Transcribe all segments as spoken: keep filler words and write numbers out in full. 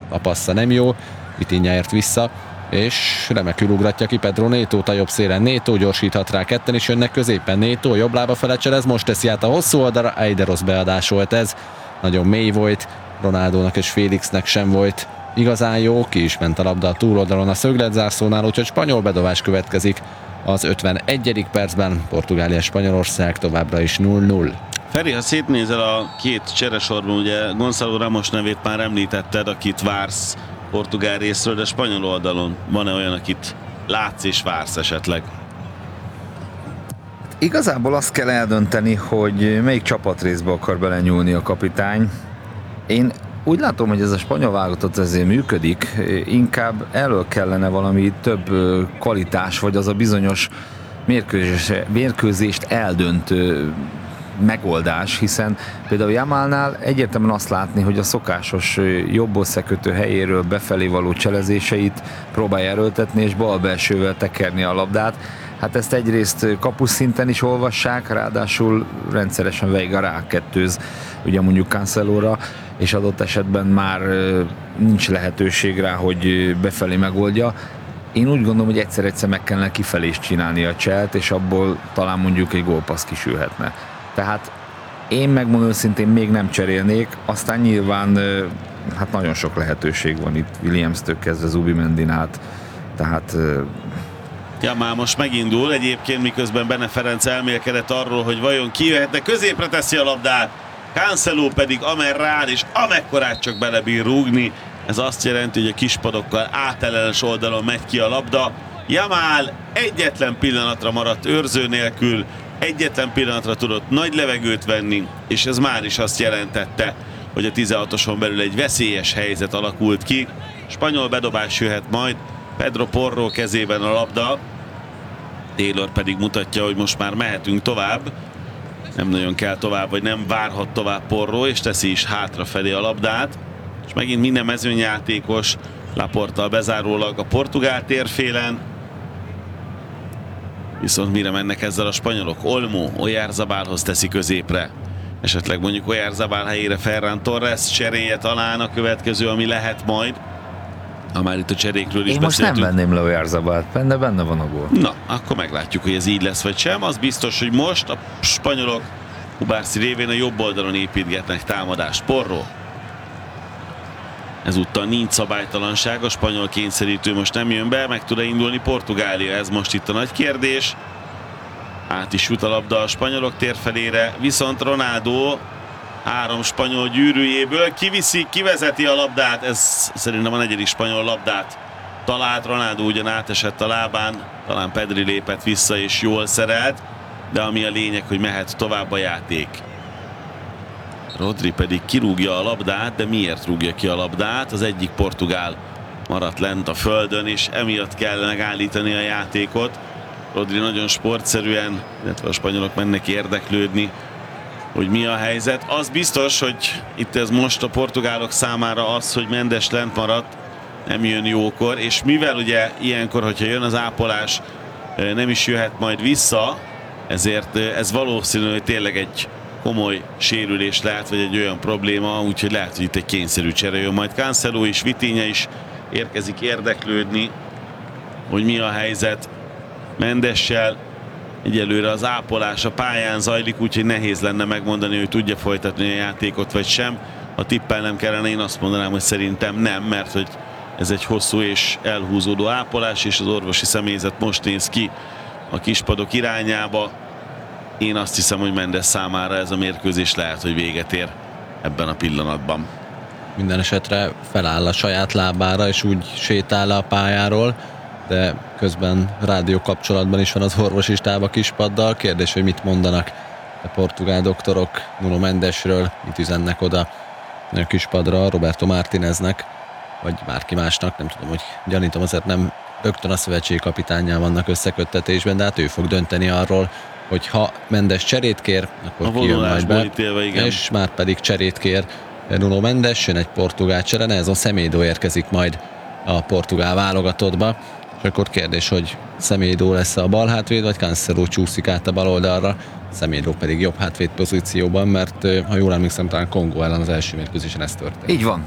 a passza nem jó, Vitinha ért vissza, és remekül ugratja ki Pedro Netót a jobb szélen. Neto gyorsíthat rá, ketten is jönnek középen. Neto jobb lába fele cselez, most teszi át a hosszú oldalra, egy de rossz beadás volt ez. Nagyon mély volt, Ronaldónak és Félixnek sem volt igazán jó, ki is ment a labda a túloldalon a szögletzászlónál, úgyhogy spanyol bedobás következik az ötvenegyedik percben. Portugália-Spanyolország továbbra is nulla nulla. Feri, ha szétnézel a két cseresorban, ugye Gonzalo Ramos nevét már említetted, akit vársz portugál részről, de spanyol oldalon van-e olyan, akit látsz és vársz esetleg? Igazából azt kell eldönteni, hogy melyik csapatrészbe akar belenyúlni a kapitány. Én úgy látom, hogy ez a spanyol válogatott ezért működik, inkább elől kellene valami több kvalitás, vagy az a bizonyos mérkőzés, mérkőzést eldöntő megoldás, hiszen például Yamalnál egyértelműen azt látni, hogy a szokásos jobb összekötő helyéről befelé való cselezéseit próbálja erőltetni, és balbelsővel tekerni a labdát. Hát ezt egyrészt kapuszszinten is olvassák, ráadásul rendszeresen Veiga rákettőz, ugye mondjuk Cancelóra, és adott esetben már nincs lehetőség rá, hogy befelé megoldja. Én úgy gondolom, hogy egyszer-egyszer meg kellene kifelé is csinálni a cselt, és abból talán mondjuk egy gólpassz kisülhetne. Tehát én megmondom őszintén még nem cserélnék, aztán nyilván hát nagyon sok lehetőség van itt Williams-től kezdve Zubimendin át, tehát... Ja, már most megindul egyébként, miközben Bene Ferenc elmélkedett arról, hogy vajon ki jöhetne, középre teszi a labdát, Cancelo pedig amerre áll, és amekkorát csak belebír rúgni. Ez azt jelenti, hogy a kispadokkal átellenes oldalon megy ki a labda. Yamal egyetlen pillanatra maradt őrző nélkül, egyetlen pillanatra tudott nagy levegőt venni, és ez már is azt jelentette, hogy a tizenhatoson belül egy veszélyes helyzet alakult ki. Spanyol bedobás jöhet majd, Pedro Porro kezében a labda, Taylor pedig mutatja, hogy most már mehetünk tovább. Nem nagyon kell tovább, vagy nem várhat tovább Porro, és teszi is hátrafelé a labdát. És megint minden mezőnyjátékos, Laporta bezárólag a portugál térfélen. Viszont mire mennek ezzel a spanyolok? Olmo Oyarzabálhoz teszi középre. Esetleg mondjuk Oyarzabál helyére Ferran Torres cseréje talán a következő, ami lehet majd. Ha már itt a cserékről is Én most beszéltünk. nem venném le Oyarzabált, benne, benne van a gól. Na, akkor meglátjuk, hogy ez így lesz vagy sem. Az biztos, hogy most a spanyolok Kubárci révén a jobb oldalon építgetnek támadást. Porro. Ezúttal nincs szabálytalanság, a spanyol kényszerítő most nem jön be, meg tud-e indulni Portugália? Ez most itt a nagy kérdés. Át is jut a labda a spanyolok térfelére, viszont Ronaldo három spanyol gyűrűjéből kiviszi, kivezeti a labdát, ez szerintem a negyedik spanyol labdát talált. Ronaldo ugyan átesett a lábán, talán Pedri lépett vissza és jól szerelt, de ami a lényeg, hogy mehet tovább a játék. Rodri pedig kirúgja a labdát, de miért rúgja ki a labdát? Az egyik portugál maradt lent a földön, és emiatt kell megállítani a játékot. Rodri nagyon sportszerűen, illetve a spanyolok mennek érdeklődni, hogy mi a helyzet. Az biztos, hogy itt ez most a portugálok számára az, hogy Mendes lent maradt, nem jön jókor, és mivel ugye ilyenkor, hogyha jön az ápolás, nem is jöhet majd vissza, ezért ez valószínű, hogy tényleg egy komoly sérülés lehet, vagy egy olyan probléma, úgyhogy lehet, hogy itt egy kényszerű csere jön majd. Cancelo is, Vitinha is érkezik érdeklődni, hogy mi a helyzet Mendessel. Egyelőre az ápolás a pályán zajlik, úgyhogy nehéz lenne megmondani, hogy tudja folytatni a játékot, vagy sem. Ha tippelnem kellene, én azt mondanám, hogy szerintem nem, mert hogy ez egy hosszú és elhúzódó ápolás, és az orvosi személyzet most néz ki a kispadok irányába. Én azt hiszem, hogy Mendes számára ez a mérkőzés lehet, hogy véget ér ebben a pillanatban. Minden esetre feláll a saját lábára, és úgy sétál le a pályáról, de közben rádió kapcsolatban is van az orvosi stáb a kispaddal. Kérdés, hogy mit mondanak a portugál doktorok Nuno Mendesről, mit üzennek oda a kispadra Roberto Martineznek, vagy bárki másnak, nem tudom, hogy gyanítom, azért nem rögtön a szövetségi kapitánnyal vannak összeköttetésben, de hát ő fog dönteni arról, hogy ha Mendes cserét kér, akkor kijön majd be, ítélve, igen. És már pedig cserét kér Nuno Mendes, jön egy portugál csere, Nelson Semedo érkezik majd a portugál válogatottba, és akkor kérdés, hogy Semedo lesz a bal hátvéd, vagy Cancelo csúszik át a bal oldalra, Semedo pedig jobb hátvéd pozícióban, mert ha jól emlékszem, talán Kongó ellen az első mérkőzésen ez történt. Így van.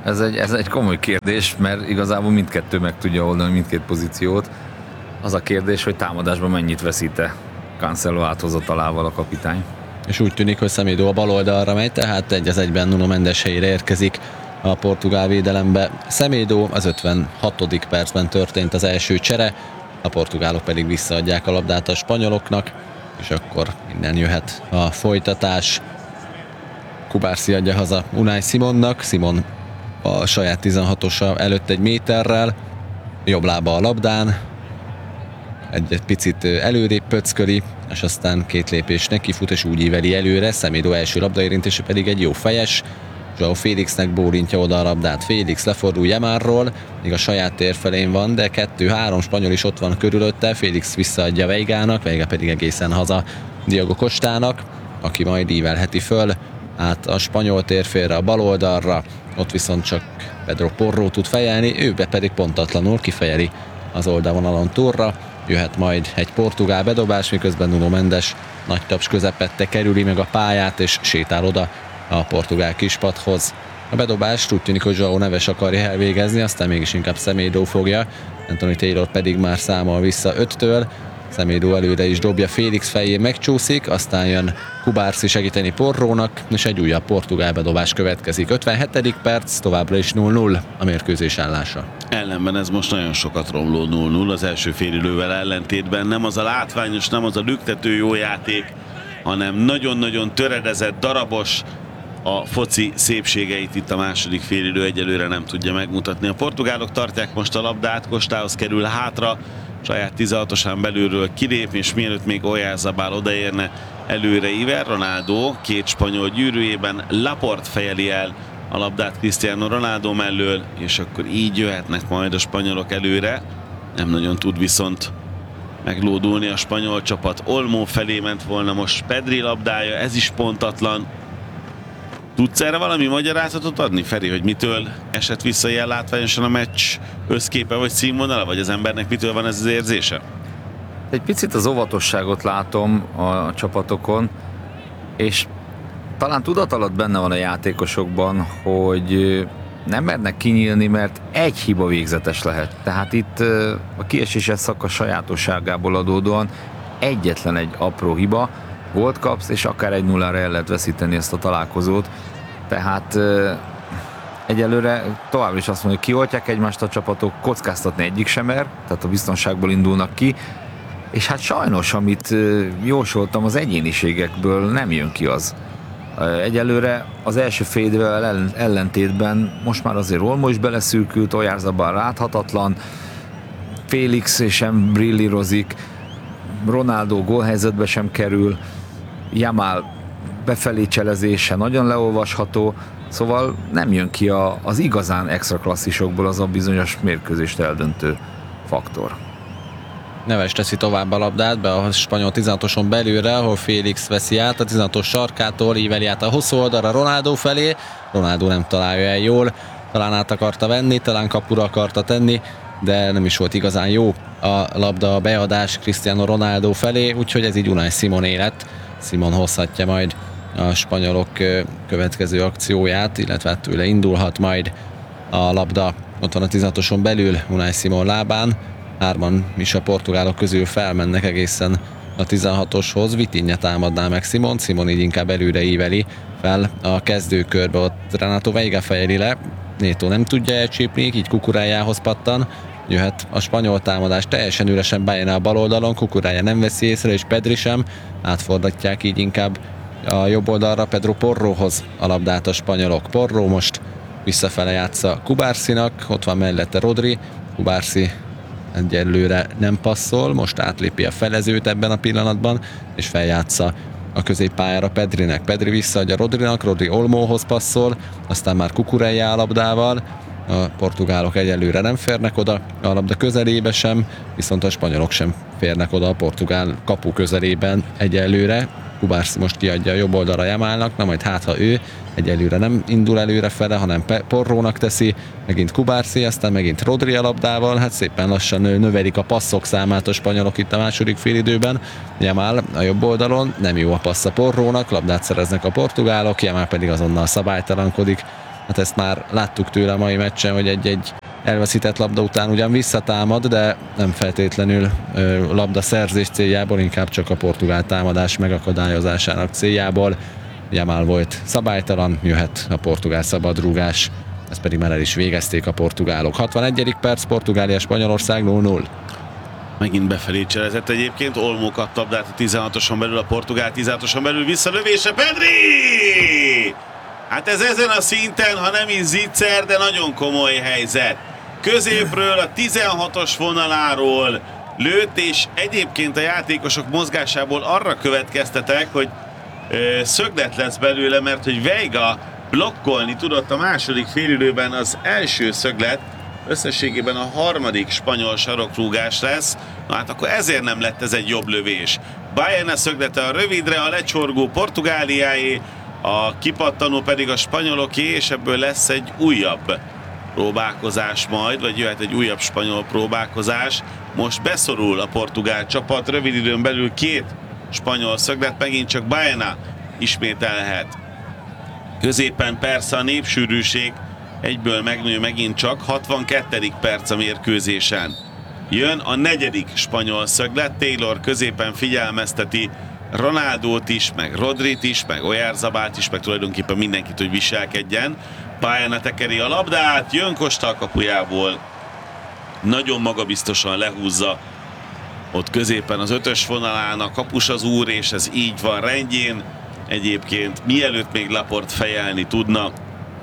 ez egy, ez egy komoly kérdés, mert igazából mindkettő meg tudja oldani mindkét pozíciót. Az a kérdés, hogy támadásban mennyit veszít-e Cancelo áthozatalával a kapitány. És úgy tűnik, hogy Semedo a bal oldalra megy, tehát egy az egyben Nuno Mendes helyére érkezik a portugál védelembe. Semedo az ötvenhatodik percben történt az első csere, a portugálok pedig visszaadják a labdát a spanyoloknak, és akkor innen jöhet a folytatás. Kubarsi adja haza Unai Simonnak, Simon a saját tizenhatosa előtt egy méterrel, jobb lába a labdán, egy picit előrébb pöcköli, és aztán két lépés nekifut, és úgy íveli előre. Semedo első labdaérintése pedig egy jó fejes. João Félixnek bólintja oda a labdát. Félix lefordul Yamalról, még a saját tér felén van, de kettő-három spanyol is ott van körülötte. Félix visszaadja Veigának, Veiga pedig egészen haza Diogo Costának, aki majd ívelheti föl át a spanyol térfélre a bal oldalra. Ott viszont csak Pedro Porro tud fejelni, ő be pedig pontatlanul kifejeli az oldalvonalon túlra. Jöhet majd egy portugál bedobás, miközben Nuno Mendes nagy taps közepette kerüli meg a pályát, és sétál oda a portugál kispadhoz. A bedobást úgy tűnik, hogy João Neves akarja elvégezni, aztán mégis inkább Semedo fogja. Anthony Taylor pedig már számol vissza öttől. Semedo előre is dobja, Félix fején megcsúszik, aztán jön Kubarsi segíteni Porrónak, és egy újabb portugál bedobás következik. ötvenhetedik perc, továbbra is nulla nulla a mérkőzés állása. Ellenben ez most nagyon sokat romló nulla nulla az első félidővel ellentétben. Nem az a látványos, nem az a lüktető jó játék, hanem nagyon-nagyon töredezett, darabos. A foci szépségeit itt a második félidő egyelőre nem tudja megmutatni. A portugálok tartják most a labdát, Costához kerül hátra, saját tizenhatosán belülről kilép, és mielőtt még Oyarzabal odaérne, előre Iver Ronaldo, két spanyol gyűrűjében, Laporte fejeli el a labdát Cristiano Ronaldo mellől, és akkor így jöhetnek majd a spanyolok előre. Nem nagyon tud viszont meglódulni a spanyol csapat. Olmo felé ment volna most Pedri labdája, ez is pontatlan. Tudsz erre valami magyarázatot adni, Feri, hogy mitől esett vissza ilyen látványosan a meccs összképe vagy színvonala, vagy az embernek mitől van ez az érzése? Egy picit az óvatosságot látom a csapatokon, és talán tudat alatt benne van a játékosokban, hogy nem mernek kinyílni, mert egy hiba végzetes lehet. Tehát itt a kieséses szakasz sajátosságából adódóan egyetlen egy apró hiba, gólt kapsz, és akár egy nullára el lehet veszíteni ezt a találkozót. Tehát egyelőre továbbra is azt mondja, hogy kioltják egymást a csapatok, kockáztatni egyik sem mer, tehát a biztonságból indulnak ki, és hát sajnos, amit jósoltam, az egyéniségekből nem jön ki az. Egyelőre az első félidővel ellentétben most már azért Olmo is beleszűkült, Oyarzabal láthatatlan, Félix sem brillírozik, Ronaldo gólhelyzetbe sem kerül, Yamal befelé cselezése nagyon leolvasható, szóval nem jön ki a, az igazán extra klasszisokból az a bizonyos mérkőzést eldöntő faktor. Neves teszi tovább a labdát be a spanyol tizenhatoson belülre, ahol Félix veszi át a tizenhatos sarkától, íveli át a hosszú oldalra Ronaldo felé. Ronaldo nem találja el jól, talán át akarta venni, talán kapura akarta tenni, de nem is volt igazán jó a labda a beadás Cristiano Ronaldo felé, úgyhogy ez így Unai Simon élet. Simon hozhatja majd a spanyolok következő akcióját, illetve tőle indulhat majd a labda. Ott van a tizenhatoson belül Unai Simon lábán, hárman is a portugálok közül felmennek egészen a tizenhatoshoz. Vitinha támadná meg Simon, Simon így inkább előre íveli fel a kezdőkörbe, ott Renato Veiga fejeli le, Neto nem tudja elcsípni, így Cucurellahoz pattan. Jöhet a spanyol támadás, teljesen üresen Baena a bal oldalon, Cucurella nem veszi észre, és Pedri sem, átfordítják így inkább a jobb oldalra Pedro Porrohoz a labdát a spanyolok. Porro most visszafele játsza Kubarsinak, ott van mellette Rodri, Kubarsi egyelőre nem passzol, most átlépi a felezőt ebben a pillanatban, és feljátsza a középpályára Pedrinek. Pedri visszaadja Rodrinak, Rodri Olmóhoz passzol, aztán már Cucurella a labdával, a portugálok egyelőre nem férnek oda a labda közelébe sem, viszont a spanyolok sem férnek oda a portugál kapu közelében egyelőre. Kubarsi most kiadja a jobb oldalra Yamalnak, na majd hát ha ő egyelőre nem indul előre fele, hanem Porrónak teszi, megint Kubarsi, aztán megint Rodri a labdával, hát szépen lassan növelik a passzok számát a spanyolok itt a második félidőben. Yamal a jobb oldalon, nem jó a passz a Porrónak, labdát szereznek a portugálok, Yamal pedig azonnal szabálytalankodik hát ezt már láttuk tőle a mai meccsen, hogy egy-egy elveszített labda után ugyan visszatámad, de nem feltétlenül ö, labda szerzés céljából, inkább csak a portugál támadás megakadályozásának céljából. Jamal volt szabálytalan, jöhet a portugál szabadrúgás, ezt pedig már el is végezték a portugálok. hatvanegyedik perc, Portugália Spanyolország nulla nulla. Megint befelé cselezett egyébként, Olmo kap labdát a tizenhatoson belül, a portugál tizenhatoson belül, visszalövése, Pedri! Hát ez ezen a szinten, ha nem is zicser, de nagyon komoly helyzet. Középről a tizenhatos vonaláról lőtt, és egyébként a játékosok mozgásából arra következtetek, hogy ö, szöglet lesz belőle, mert hogy Veiga blokkolni tudott a második félidőben az első szöglet, összességében a harmadik spanyol sarokrúgás lesz, na hát akkor ezért nem lett ez egy jobb lövés. Baena szöglete a rövidre, a lecsorgó Portugáliáé, a kipattanó pedig a spanyoloké, és ebből lesz egy újabb próbálkozás majd, vagy jöhet egy újabb spanyol próbálkozás. Most beszorul a portugál csapat, rövid időn belül két spanyol szöglet, megint csak Baena ismételhet. Középen persze a népsűrűség egyből megnő megint csak, hatvankettedik perc a mérkőzésen. Jön a negyedik spanyol szöglet, Taylor középen figyelmezteti Ronaldót is, meg Rodrit is, meg Oyarzabalt is, meg tulajdonképpen mindenkit, hogy viselkedjen. Baena tekeri a labdát, jön Costa a kapujából, nagyon magabiztosan lehúzza ott középen az ötös vonalán, a kapus az úr, és ez így van rendjén. Egyébként mielőtt még Laporte fejelni tudna,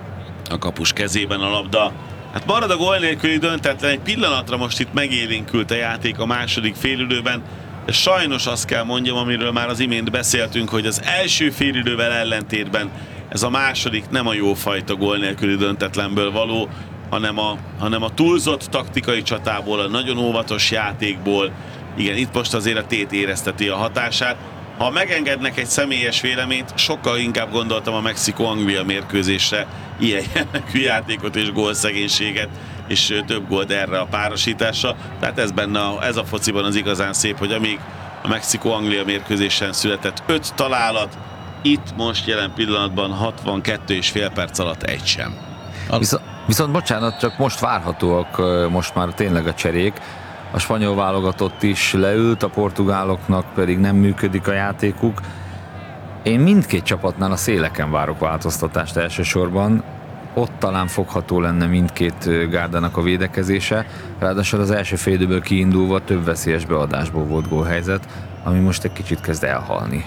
a kapus kezében a labda. Hát marad a gól nélküli döntetlen, egy pillanatra most itt megélénkült a játék a második félidőben, de sajnos azt kell mondjam, amiről már az imént beszéltünk, hogy az első félidővel ellentétben ez a második nem a jó fajta gól nélküli döntetlenből való, hanem a, hanem a túlzott taktikai csatából, a nagyon óvatos játékból. Igen, itt most azért a tét érezteti a hatását. Ha megengednek egy személyes véleményt, sokkal inkább gondoltam a Mexikó-Anglia mérkőzésre ilyen jellegű játékot és gólszegénységet, és több gólt erre a párosításra. Tehát ez benne, a, ez a fociban az igazán szép, hogy amíg a Mexikó-Anglia mérkőzésen született öt találat, itt most jelen pillanatban hatvankettő és fél perc alatt egy sem. Viszont, viszont bocsánat, csak most várhatóak most már tényleg a cserék. A spanyol válogatott is leült, a portugáloknak pedig nem működik a játékuk. Én mindkét csapatnál a széleken várok változtatást elsősorban. Ott talán fogható lenne mindkét gárdának a védekezése. Ráadásul az első fél időből kiindulva több veszélyes beadásból volt gólhelyzet, ami most egy kicsit kezd elhalni.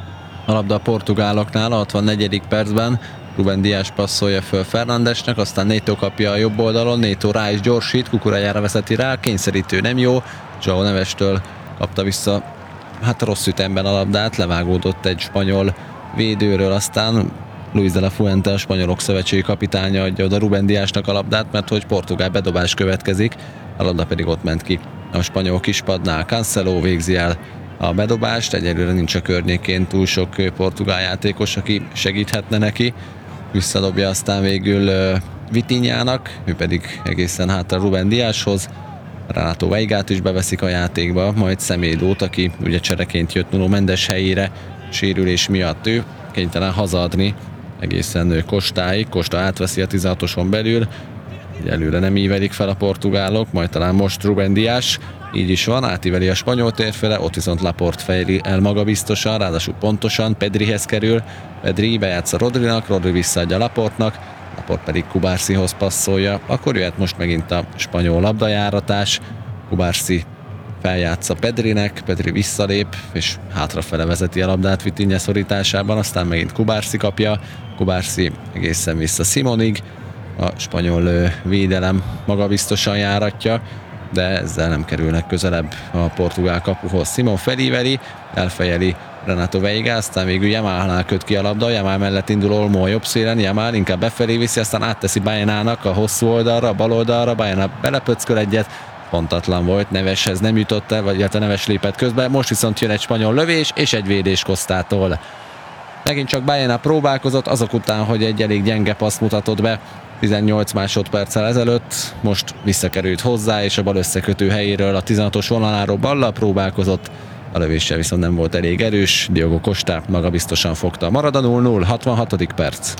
A labda a portugáloknál a hatvannegyedik percben Rúben Dias passzolja föl Fernandesnek, aztán Neto kapja a jobb oldalon, Neto rá is gyorsít, Kukurejára vezeti rá, kényszerítő nem jó, João Nevestől kapta vissza, hát rossz ütemben a labdát, levágódott egy spanyol védőről, aztán Luis de la Fuente, a spanyolok szövetségi kapitánya adja oda Rúben Diasnak a labdát, mert hogy portugál bedobás következik, a labda pedig ott ment ki a spanyol kispadnál. Cancelo végzi el a bedobást, egyelőre nincs a környékén túl sok portugál játékos, aki segíthetne neki. Visszadobja aztán végül uh, Vitinhának, ő pedig egészen hátra Rúben Diashoz. Renato Veigát is beveszik a játékba, majd Semédót, aki ugye csereként jött Nuno Mendes helyére, sérülés miatt ő kénytelen hazaadni egészen Costáig. Costa átveszi a tizenhatoson belül, előre nem ívelik fel a portugálok, majd talán most Rúben Dias, így is van, átíveli a spanyol térfele, ott viszont Laporte fejli el magabiztosan, ráadásul pontosan, Pedrihez kerül, Pedri bejátsza Rodrinak, Rodri visszaadja Laportnak, Laporte pedig Kubarsihoz passzolja, akkor jöhet most megint a spanyol labdajáratás, Kubarsi feljátsza Pedrinek, Pedri visszalép, és hátrafele vezeti a labdát Vitinha szorításában, aztán megint Kubarsi kapja, Kubarsi egészen vissza Simonig, a spanyol védelem magabiztosan járatja, de ezzel nem kerülnek közelebb a portugál kapuhoz. Simon felíveli, elfejeli Renato Veiga, aztán végül Jamalnál köt ki a labda, Jamal mellett indul Olmo a jobb szélen, Jamal inkább befelé viszi, aztán átteszi Baenának a hosszú oldalra, a bal oldalra, Baena belepöcköl egyet, pontatlan volt, Neveshez nem jutott el, vagy hát a Neves lépett közben, most viszont jön egy spanyol lövés és egy védés Costától. Megint csak Baena próbálkozott, azok után, hogy egy elég gyenge paszt mutatott be tizennyolc másodperccel ezelőtt, most visszakerült hozzá, és a bal összekötő helyéről a tizenhatos vonaláról ballal próbálkozott, a lövéssel viszont nem volt elég erős, Diogo Costa magabiztosan fogta. Marad a nulla nulla, hatvanhatodik perc.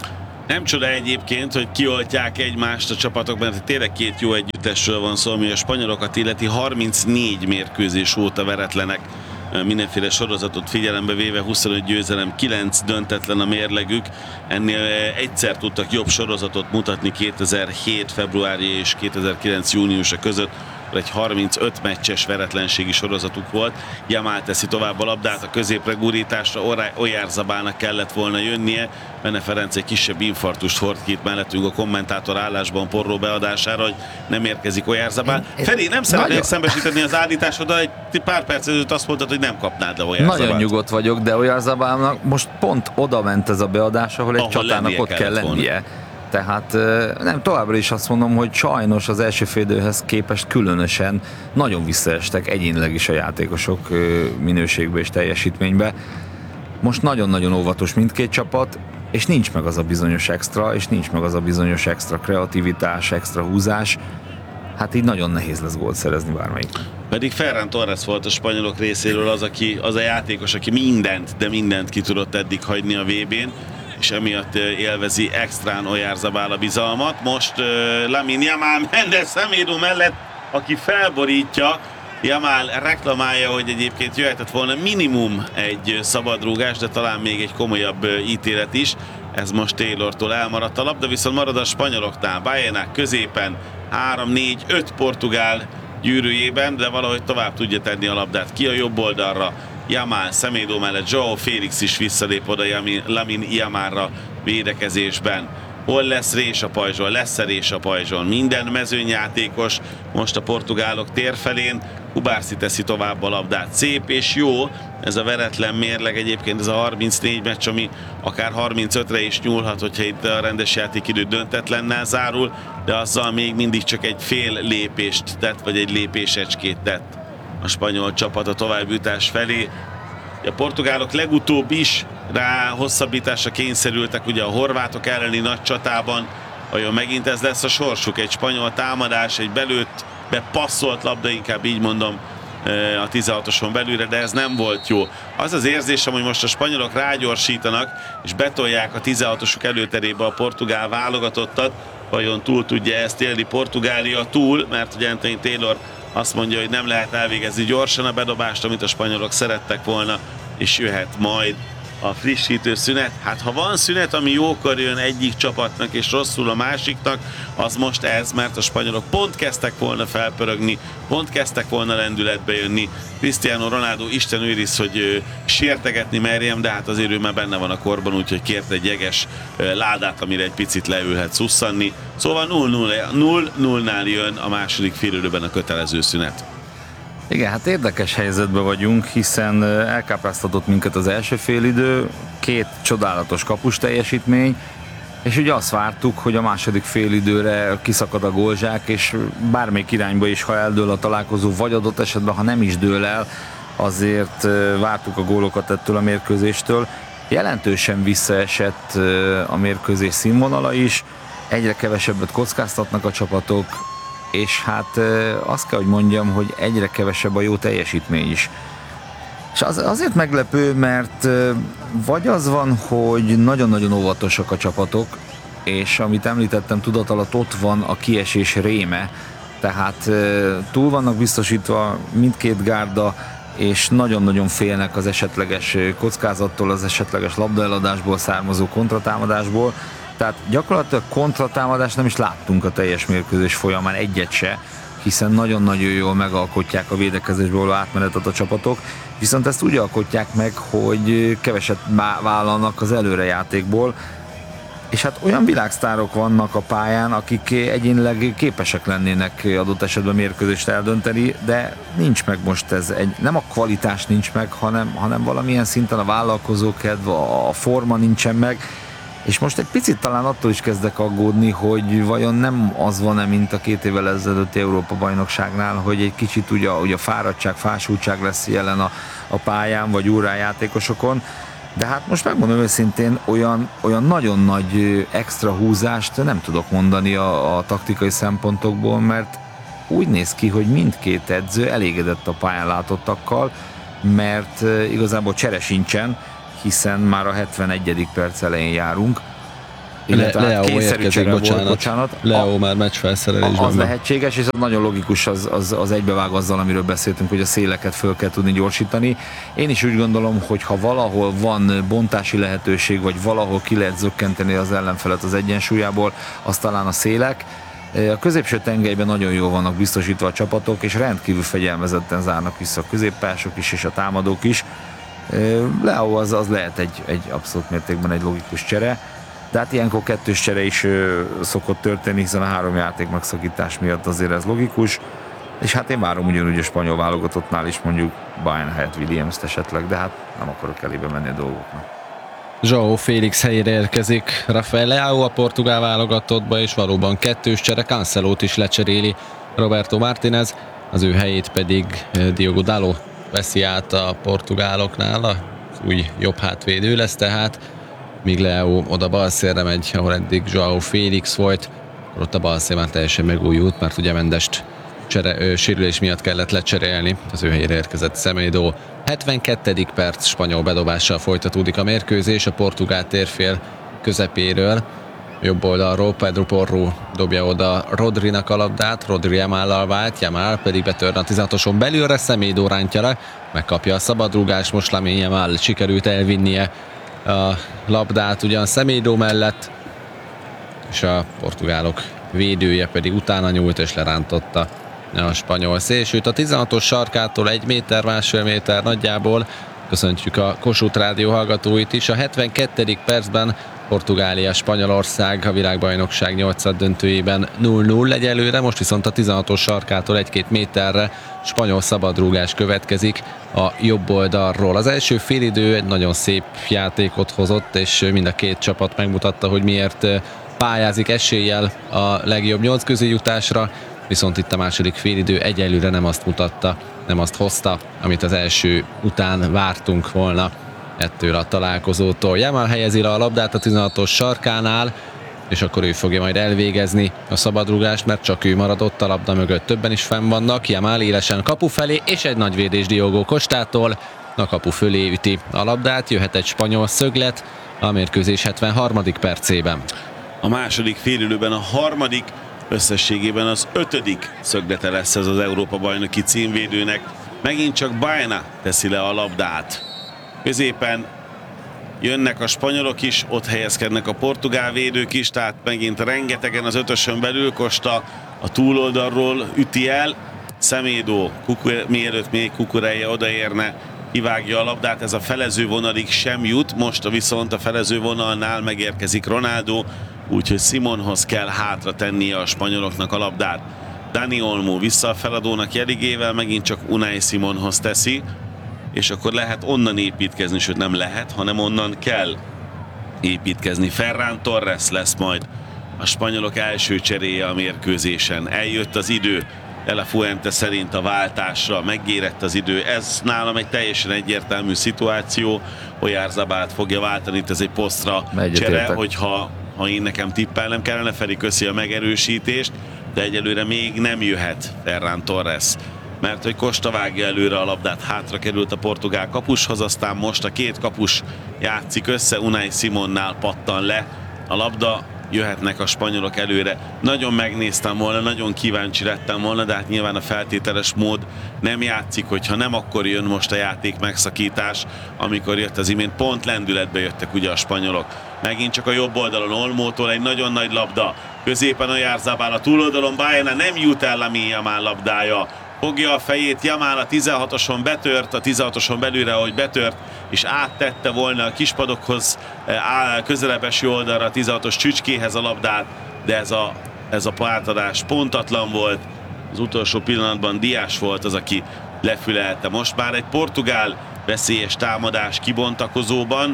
Nem csoda egyébként, hogy kioltják egymást a csapatok, mert tényleg két jó együttesről van szó, ami a spanyolokat illeti. harmincnégy mérkőzés óta veretlenek, mindenféle sorozatot figyelembe véve, huszonöt győzelem, kilenc döntetlen a mérlegük. Ennél egyszer tudtak jobb sorozatot mutatni kétezer-hét februárja és kétezer-kilenc júniusa között, egy harmincöt meccses veretlenségi sorozatuk volt. Yamal teszi tovább a labdát, a középre gurításra Oyarzabálnak kellett volna jönnie. Bene Ferenc egy kisebb infarktust hord ki itt mellettünk a kommentátor állásban porró beadására, hogy nem érkezik Oyarzabál. Feri, nem szeretnék szembesíteni az állításoddal, egy pár perc előtt azt mondtad, hogy nem kapnád le Oyarzabált. Nagyon nyugodt vagyok, de Oyarzabálnak most pont oda ment ez a beadás, ahol egy ahol csatának ott kell lennie. Volna. Tehát nem, továbbra is azt mondom, hogy sajnos az első félidőhez képest különösen nagyon visszaestek egyénileg is a játékosok minőségbe és teljesítménybe. Most nagyon-nagyon óvatos mindkét csapat, és nincs meg az a bizonyos extra, és nincs meg az a bizonyos extra kreativitás, extra húzás. Hát így nagyon nehéz lesz gólt szerezni bármelyik. Pedig Ferran Torres volt a spanyolok részéről az, aki, az a játékos, aki mindent, de mindent ki tudott eddig hagyni a vé bén, és emiatt élvezi extrán Oyarzabal a bizalmat. Most uh, Lamine Yamal Mendes Semedo mellett, aki felborítja. Yamal reklamálja, hogy egyébként jöhetett volna minimum egy szabadrúgás, de talán még egy komolyabb ítélet is. Ez most Taylortól elmaradt a labda, viszont marad a spanyoloknál. Baena középen három négy öt portugál gyűrűjében, de valahogy tovább tudja tenni a labdát ki a jobb oldalra. Yamal, Semedo mellett João Félix is visszalép oda Lamine Yamalra védekezésben. Hol lesz rés a pajzson? Lesz-e rés a pajzson? Minden mezőnyjátékos most a portugálok térfelén. Kubársi teszi tovább a labdát. Szép és jó ez a veretlen mérleg, egyébként ez a harmincnégy meccs, ami akár harmincötre is nyúlhat, hogyha itt a rendes játékidő döntetlennel zárul, de azzal még mindig csak egy fél lépést tett, vagy egy lépésecskét tett a spanyol csapat a továbbjutás felé. A portugálok legutóbb is rá hosszabbításra kényszerültek, ugye a horvátok elleni nagy csatában. Vajon megint ez lesz a sorsuk? Egy spanyol támadás, egy belőtt, bepasszolt labda, inkább így mondom, a tizenhatoson belülre, de ez nem volt jó. Az az érzésem, hogy most a spanyolok rágyorsítanak, és betolják a tizenhatosuk előterébe a portugál válogatottat. Vajon túl tudja ezt élni Portugália? Túl, mert ugye Anthony Taylor azt mondja, hogy nem lehet elvégezni gyorsan a bedobást, amit a spanyolok szerettek volna, és jöhet majd a frissítő szünet. Hát ha van szünet, ami jókor jön egyik csapatnak és rosszul a másiknak, az most ez, mert a spanyolok pont kezdtek volna felpörögni, pont kezdtek volna lendületbe jönni. Cristiano Ronaldo, Isten őriz, hogy ö, sértegetni merjem, de hát azért ő már benne van a korban, úgyhogy kért egy jeges ö, ládát, amire egy picit leülhet szusszanni. Szóval null nullnál jön a második félidőben a kötelező szünet. Igen, hát érdekes helyzetben vagyunk, hiszen elkápráztatott minket az első félidő, két csodálatos kapus teljesítmény, és ugye azt vártuk, hogy a második félidőre kiszakad a gólzsák, és bármelyik irányba is, ha eldől a találkozó, vagy adott esetben, ha nem is dől el, azért vártuk a gólokat ettől a mérkőzéstől. Jelentősen visszaesett a mérkőzés színvonala is, egyre kevesebbet kockáztatnak a csapatok, és hát azt kell, hogy mondjam, hogy egyre kevesebb a jó teljesítmény is. És az, azért meglepő, mert vagy az van, hogy nagyon-nagyon óvatosak a csapatok, és amit említettem, tudat alatt ott van a kiesés réme, tehát túl vannak biztosítva mindkét gárda, és nagyon-nagyon félnek az esetleges kockázattól, az esetleges labdaeladásból származó kontratámadásból. Tehát gyakorlatilag kontratámadást nem is láttunk a teljes mérkőzés folyamán, egyet se, hiszen nagyon-nagyon jól megalkotják a védekezésből való átmenetet a csapatok, viszont ezt úgy alkotják meg, hogy keveset vállalnak az előrejátékból, és hát olyan világsztárok vannak a pályán, akik egyénileg képesek lennének adott esetben mérkőzést eldönteni, de nincs meg most ez, egy, nem a kvalitás nincs meg, hanem, hanem valamilyen szinten a vállalkozókedv, a forma nincsen meg, és most egy picit talán attól is kezdek aggódni, hogy vajon nem az van-e, mint a két évvel ezelőtti Európa-bajnokságnál, hogy egy kicsit ugye, ugye a fáradtság, fásultság lesz jelen a, a pályán, vagy óránjátékosokon, de hát most megmondom őszintén, olyan, olyan nagyon nagy extra húzást nem tudok mondani a, a taktikai szempontokból, mert úgy néz ki, hogy mindkét edző elégedett a pályán látottakkal, mert igazából csere sincsen, hiszen már a hetvenegyedik perc elején járunk, illetve Le, hát Leo kényszerű érkezik, csere volt, bocsánat. bocsánat. Leo A, már meccsfelszerelésben az van. lehetséges, és az nagyon logikus, az, az, az egybevág azzal, amiről beszéltünk, hogy a széleket föl kell tudni gyorsítani. Én is úgy gondolom, hogy ha valahol van bontási lehetőség, vagy valahol ki lehet zökkenteni az ellenfelet az egyensúlyából, az talán a szélek. A középső tengelyben nagyon jól vannak biztosítva a csapatok, és rendkívül fegyelmezetten zárnak vissza a középpások is, és a támadók is. Leo az, az lehet egy, egy abszolút mértékben egy logikus csere, de hát ilyenkor kettős csere is ö, szokott történni, hiszen a három játék megszakítás miatt azért ez logikus, és hát én várom ugyanúgy a spanyol válogatottnál is mondjuk Bayern helyett Williams-t esetleg, de hát nem akarok elébe menni a dolgoknak. João Félix helyére érkezik Rafael Leao a portugál válogatottba, és valóban kettős csere, Cancelót is lecseréli Roberto Martínez, az ő helyét pedig Diogo Dalot veszi át a portugáloknál, az új jobb hátvédő lesz tehát, míg Leo oda balszélre megy, ahol eddig João Félix volt, akkor ott a balszél már teljesen megújult, mert ugye Mendest csere, ö, sérülés miatt kellett lecserélni, az ő helyére érkezett Semedo. hetvenkettedik perc, spanyol bedobással folytatódik a mérkőzés, a portugál térfél közepéről, jobb oldalról Pedro Porro dobja oda Rodrinak a labdát, Rodri Yamállal vált, Yamal pedig betörne a tizenhatoson belülre, Semedo rántja le, megkapja a szabadrúgást, most Lamine Yamal sikerült elvinnie a labdát ugyan Semedo mellett, és a portugálok védője pedig utána nyúlt és lerántotta a spanyol szélsőt. A tizenhatos sarkától egy méter, másfél méter nagyjából. Köszöntjük a Kossuth Rádió hallgatóit is. A hetvenkettedik percben Portugália, Spanyolország a világbajnokság nyolcad döntőjében nulla nulla egyelőre, most viszont a tizenhatos sarkától egy-két méterre spanyol szabadrúgás következik a jobb oldalról. Az első félidő egy nagyon szép játékot hozott, és mind a két csapat megmutatta, hogy miért pályázik eséllyel a legjobb nyolc közé jutásra, viszont itt a második félidő egyelőre nem azt mutatta, nem azt hozta, amit az első után vártunk volna ettől a találkozótól. Yamal helyezi le a labdát a tizenhatos sarkánál, és akkor ő fogja majd elvégezni a szabadrúgást, mert csak ő maradott a labda mögött. Többen is fenn vannak, Yamal élesen kapu felé, és egy nagy védés Diogo Costától. A kapu fölé üti a labdát, jöhet egy spanyol szöglet a mérkőzés hetvenharmadik percében. A második félidőben a harmadik, összességében az ötödik szöglete lesz ez az Európa-bajnoki címvédőnek. Megint csak Baena teszi le a labdát. Középen jönnek a spanyolok is, ott helyezkednek a portugál védők is, tehát megint rengetegen az ötösön belül. Costa a túloldalról üti el. Semedo, Kukur, mielőtt még Kukureja odaérne, kivágja a labdát, ez a felező vonalig sem jut, most viszont a felező vonalnál megérkezik Ronaldo, úgyhogy Simonhoz kell hátra tennie a spanyoloknak a labdát. Dani Olmo vissza a feladónak jeligével, megint csak Unai Simonhoz teszi, és akkor lehet onnan építkezni, sőt nem lehet, hanem onnan kell építkezni. Ferran Torres lesz majd a spanyolok első cseréje a mérkőzésen. Eljött az idő, De La Fuente szerint a váltásra, megérett az idő. Ez nálam egy teljesen egyértelmű szituáció. Oyarzabalt fogja váltani, itt ez egy posztra csere, hogyha ha én nekem tippelnem kellene. Feri, köszi a megerősítést, de egyelőre még nem jöhet Ferran Torres, mert hogy Costa vágja előre a labdát, hátra került a portugál kapushoz, aztán most a két kapus játszik össze, Unai Simonnál pattan le a labda, jöhetnek a spanyolok előre. Nagyon megnéztem volna, nagyon kíváncsi lettem volna, de hát nyilván a feltételes mód nem játszik, hogyha nem, akkor jön most a játék megszakítás, amikor jött az imént, pont lendületbe jöttek ugye a spanyolok. Megint csak a jobb oldalon Olmótól egy nagyon nagy labda, középen Oyarzabal, a túloldalon Baena, nem jut el Lamine Yamal labdája. Fogja a fejét, Yamal a tizenhatoson betört, a tizenhatoson belülre, ahogy betört, és áttette volna a kispadokhoz, közelebb eső oldalra a tizenhatos csücskéhez a labdát, de ez a, ez a pártadás pontatlan volt. Az utolsó pillanatban Diás volt az, aki lefülelte. Most már egy portugál veszélyes támadás kibontakozóban,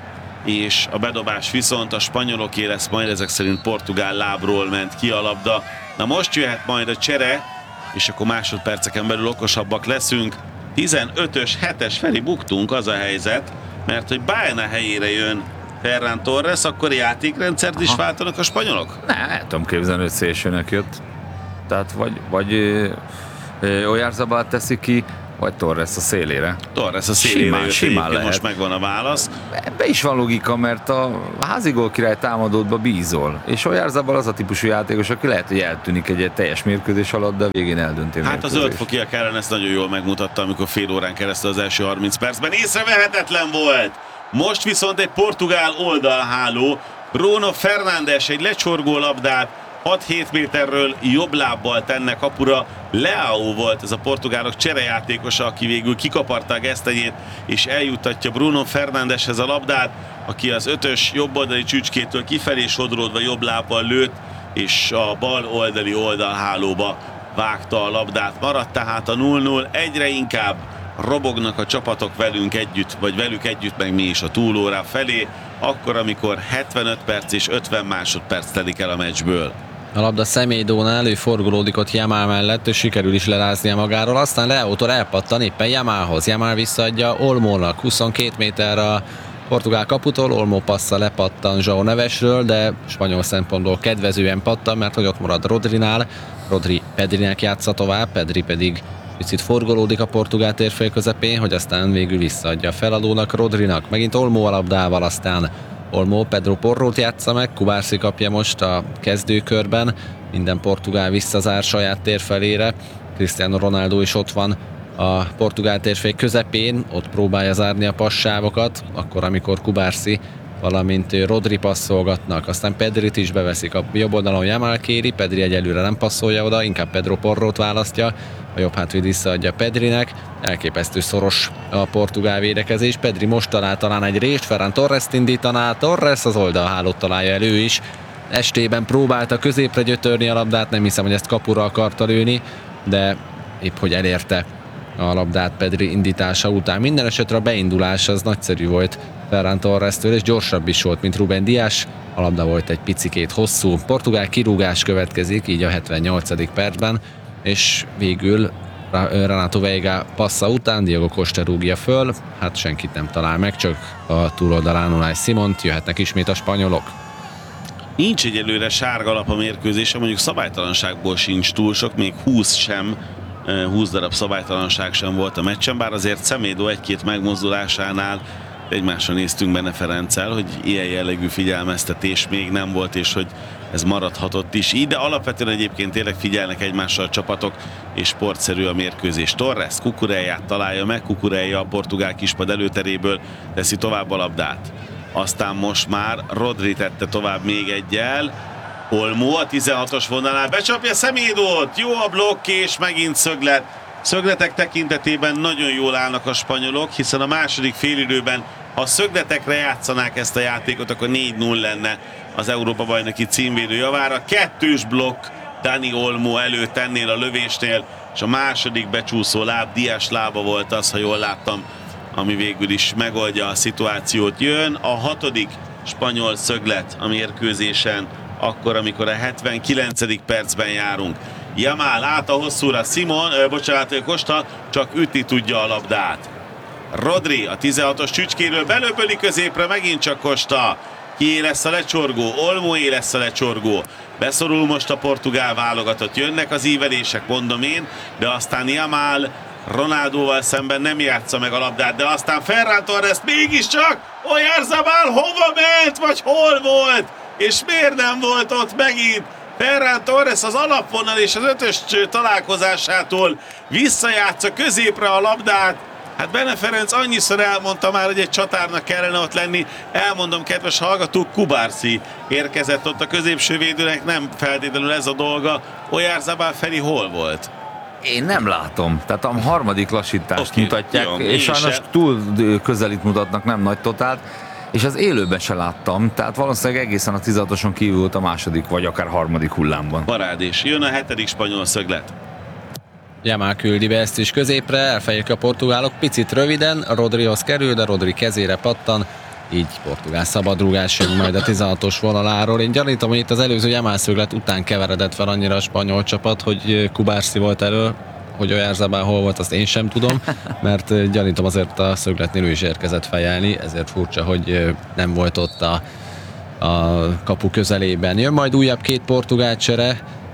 és a bedobás viszont a spanyoloké lesz majd, ezek szerint portugál lábról ment ki a labda. Na most jöhet majd a csere, és akkor másodperceken belül okosabbak leszünk. tizenötös hetes, Feri, buktunk, az a helyzet, mert hogy Baena helyére jön Ferran Torres, akkor játékrendszert is váltanak a spanyolok? Ne, el tudom képzelni, hogy szélsőnek jött. Tehát vagy, vagy Oyarzabalt teszi ki, vagy Torres a szélére? Torres a szélére Simán, jött, simán lehet. most megvan a válasz. Ebbe is van logika, mert a házigól király támadódba bízol. És Oyarzabal az a típusú játékos, aki lehet, hogy eltűnik egy, egy teljes mérkőzés alatt, de a végén eldönti a Hát a mérkőzést. zöldfokiak ellen ezt nagyon jól megmutatta, amikor fél órán keresztül az első harminc percben észrevehetetlen volt. Most viszont egy portugál oldalháló, Bruno Fernandes egy lecsorgó labdát hat-hét méterről jobb lábbal tenne kapura. Leao volt ez a portugálok cserejátékosa, aki végül kikaparta a gesztenyét, és eljuttatja Bruno Fernandeshez a labdát, aki az ötös jobboldali csücskétől kifelé sodródva jobb lábbal lőtt, és a bal oldali oldalhálóba vágta a labdát. Maradt tehát a null null, egyre inkább robognak a csapatok velünk együtt, vagy velük együtt, meg mi is a túlóra felé, akkor, amikor hetvenöt perc és ötven másodperc telik el a meccsből. A labda Semédónál, ő forgolódik ott Yamal mellett, és sikerül is leráznia magáról, aztán Leótól elpattan éppen Yamalhoz. Yamal visszaadja Olmónak huszonkét méter a portugál kaputól, Olmó passza lepattan João Nevesről, de spanyol szempontból kedvezően pattan, mert hogy ott marad Rodrinál. Rodri Pedrinek játsza tovább, Pedri pedig picit forgolódik a portugál térfél közepén, hogy aztán végül visszaadja a feladónak, Rodrinak. Megint Olmó a labdával, aztán Olmó Pedro Porrót játsza meg, Kubarsi kapja most a kezdőkörben, minden portugál visszazár saját térfelére, Cristiano Ronaldo is ott van a portugál térfél közepén, ott próbálja zárni a passávokat, akkor amikor Kubarsi valamint Rodri passzolgatnak, aztán Pedrit is beveszik, a jobb oldalon Yamal kéri, Pedri egyelőre nem passzolja oda, inkább Pedro Porrót választja, a jobb hátvéd visszaadja Pedrinek, elképesztő szoros a portugál védekezés, Pedri most talál talán egy rést, Ferran Torrest indítaná, Torres az oldalhálót találja elő is, estében próbálta középre gyötörni a labdát, nem hiszem, hogy ezt kapura akarta lőni, de épp hogy elérte a labdát Pedri indítása után. Minden esetre a beindulás az nagyszerű volt Ferran Torrestől, és gyorsabb is volt, mint Ruben Dias. A labda volt egy picikét hosszú. Portugál kirúgás következik, így a hetvennyolcadik percben, és végül Renato Veiga passza után Diego Costa rúgja föl, hát senkit nem talál meg, csak a túloldalán Unai Simont, jöhetnek ismét a spanyolok. Nincs egyelőre sárga lap a mérkőzése, mondjuk szabálytalanságból sincs túl sok, még húsz sem, húsz darab szabálytalanság sem volt a meccsen, bár azért Semedo egy-két megmozdulásánál egymásra néztünk Bene Ferenccel, hogy ilyen jellegű figyelmeztetés még nem volt, és hogy ez maradhatott is így, de alapvetően egyébként tényleg figyelnek egymással a csapatok, és sportszerű a mérkőzés. Torres Cucurelját találja meg, Cucurella a portugál kispad előteréből teszi tovább a labdát. Aztán most már Rodri tette tovább még egyel, Olmó a tizenhatos vonalán becsapja Semédót, jó a blokk, és megint szöglet. Szögletek tekintetében nagyon jól állnak a spanyolok, hiszen a második félidőben, ha szögletekre játszanák ezt a játékot, akkor négy null lenne az Európa-bajnoki címvédő javára. Kettős blokk Dani Olmó előtt ennél a lövésnél, és a második becsúszó láb, Dias lába volt az, ha jól láttam, ami végül is megoldja a szituációt. Jön a hatodik spanyol szöglet a mérkőzésen, akkor, amikor a hetvenkilencedik percben járunk. Yamal át a hosszúra, Simon, ö, bocsánat, Costa csak ütni tudja a labdát. Rodri a tizenhatos csücskéről belöpöli középre, megint csak Costa. Kié lesz a lecsorgó? Olmóé lesz a lecsorgó. Beszorul most a portugál válogatott, jönnek az ívelések, mondom én, de aztán Yamal Ronaldóval szemben nem játsza meg a labdát, de aztán Ferran Torres mégiscsak, Oyarzabal hova ment, vagy hol volt? És miért nem volt ott megint? Ferran Torres az alapvonal és az ötös találkozásától visszajátsza középre a labdát. Hát Bene Ferenc annyiszor elmondta már, hogy egy csatárnak kellene ott lenni. Elmondom, kedves hallgatók, Kubarsi érkezett ott a középső védőnek, nem feltétlenül ez a dolga. Oyarzabal Feri hol volt? Én nem látom. Tehát a harmadik lassítást Okay, mutatják, jó, és sajnos sem. túl közelít mutatnak, nem nagy totált, és az élőben se láttam, tehát valószínűleg egészen a tizenhatoson kívül volt a második, vagy akár harmadik hullámban. Parádés. Jön a hetedik spanyol szöglet. Yamal küldi be ezt is középre, elfejelik a portugálok, picit röviden, Rodrihoz kerül, de Rodri kezére pattan, így portugál szabadrúgás jön majd a tizenhatos vonaláról. Én gyanítom, hogy itt az előző Yamal szöglet után keveredett fel annyira a spanyol csapat, hogy Kubarsi volt elő, hogy Oyarzabal hol volt, azt én sem tudom, mert gyanítom azért a szögletnél ő is érkezett fejelni, ezért furcsa, hogy nem volt ott a, a kapu közelében. Jön majd újabb két portugál csere,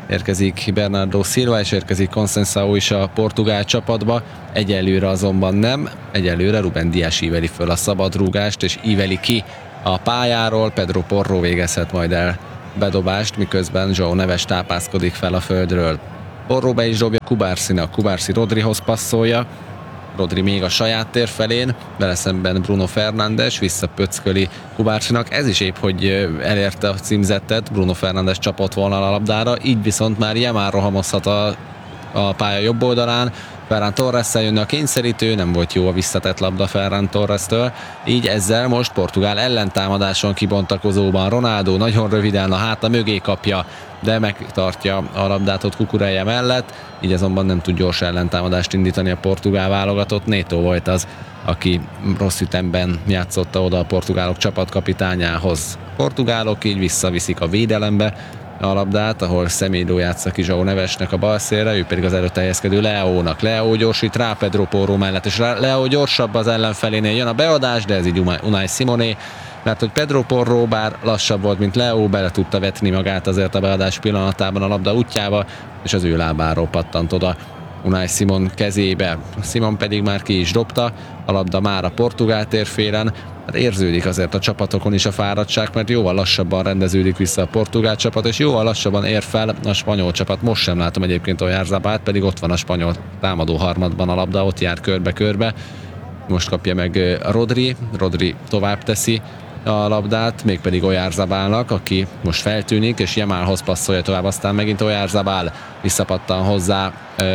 érkezik Bernardo Silva, és érkezik Conceição is a portugál csapatba. Egyelőre azonban nem, egyelőre Ruben Dias íveli föl a szabadrúgást, és íveli ki a pályáról. Pedro Porro végezhet majd el bedobást, miközben João Neves tápászkodik fel a földről. Porro be is dobja Kubarsinak, Kubarsi Rodrihoz passzolja, Rodri még a saját tér felén, vele szemben Bruno Fernandes visszapöcköli Kubarsinak. Ez is épp, hogy elérte a címzettet, Bruno Fernandes csapott volna a labdára, így viszont már Yamal rohamozhat a, a pálya jobb oldalán. Ferran Torres-szel jönne a kényszerítő, nem volt jó a visszatett labda Ferran Torres-től, így ezzel most Portugál ellentámadáson kibontakozóban Ronaldo nagyon röviden a háta mögé kapja, de megtartja a labdát ott Cucurella mellett, így azonban nem tud gyors ellentámadást indítani a portugál válogatott. Neto volt az, aki rossz ütemben játszotta oda a portugálok csapatkapitányához. A portugálok így visszaviszik a védelembe a labdát, ahol Semedo játsza ki João Nevesnek a bal szélre, ő pedig az előtte helyezkedő Leónak. Leó gyorsít rá Pedro Porro mellett, és Leó gyorsabb az ellenfelénél, jön a beadás, de ez így Unai Simone, mert hogy Pedro Porro bár lassabb volt, mint Leó, bele tudta vetni magát azért a beadás pillanatában a labda útjába, és az ő lábáról pattant oda Unai Simon kezébe. Simon pedig már ki is dobta, a labda már a portugál térfélen. Hát érződik azért a csapatokon is a fáradtság, mert jóval lassabban rendeződik vissza a portugál csapat, és jóval lassabban ér fel a spanyol csapat. Most sem látom egyébként Oyarzabalt, pedig ott van a spanyol támadó harmadban a labda, ott jár körbe-körbe. Most kapja meg Rodri, Rodri tovább teszi a labdát, mégpedig Oyarzabalnak, aki most feltűnik, és Yamalhoz passzolja tovább, aztán megint Oyarzabal visszapattan hozzá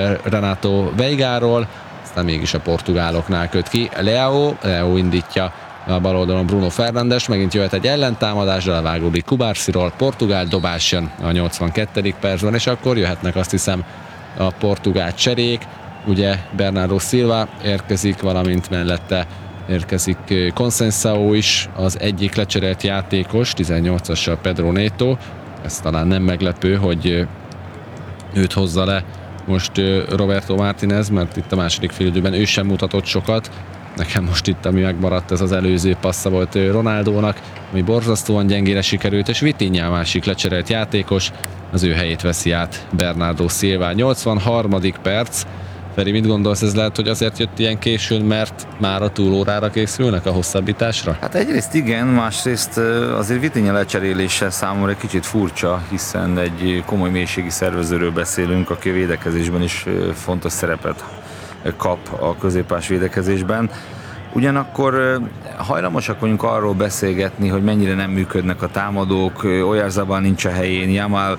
Renato Veigáról, aztán mégis a portugáloknál köt ki. Leao, Leao indítja a bal oldalon Bruno Fernandes, megint jöhet egy ellentámadás, de levágódik Kubarsiról, portugál dobás jön a nyolcvankettedik percben, és akkor jöhetnek azt hiszem a portugál cserék. Ugye Bernardo Silva érkezik, valamint mellette érkezik Conceição is, az egyik lecserélt játékos, tizennyolcassal Pedro Neto. Ez talán nem meglepő, hogy őt hozza le most Roberto Martinez, mert itt a második félidőben ő sem mutatott sokat. Nekem most itt, ami megmaradt, ez az előző passza volt Ronaldónak, ami borzasztóan gyengére sikerült, és Vitinha a másik lecserélt játékos, az ő helyét veszi át Bernardo Silva. nyolcvanharmadik perc. Feri, mit gondolsz, ez lehet, hogy azért jött ilyen későn, mert már a túlórára készülnek a hosszabbításra? Hát egyrészt igen, másrészt azért Vitinha lecserélése számomra egy kicsit furcsa, hiszen egy komoly mélységi szervezőről beszélünk, aki a védekezésben is fontos szerepet kap a középpás védekezésben. Ugyanakkor hajlamosak vagyunk arról beszélgetni, hogy mennyire nem működnek a támadók, Oyarzabal nincs a helyén, Yamal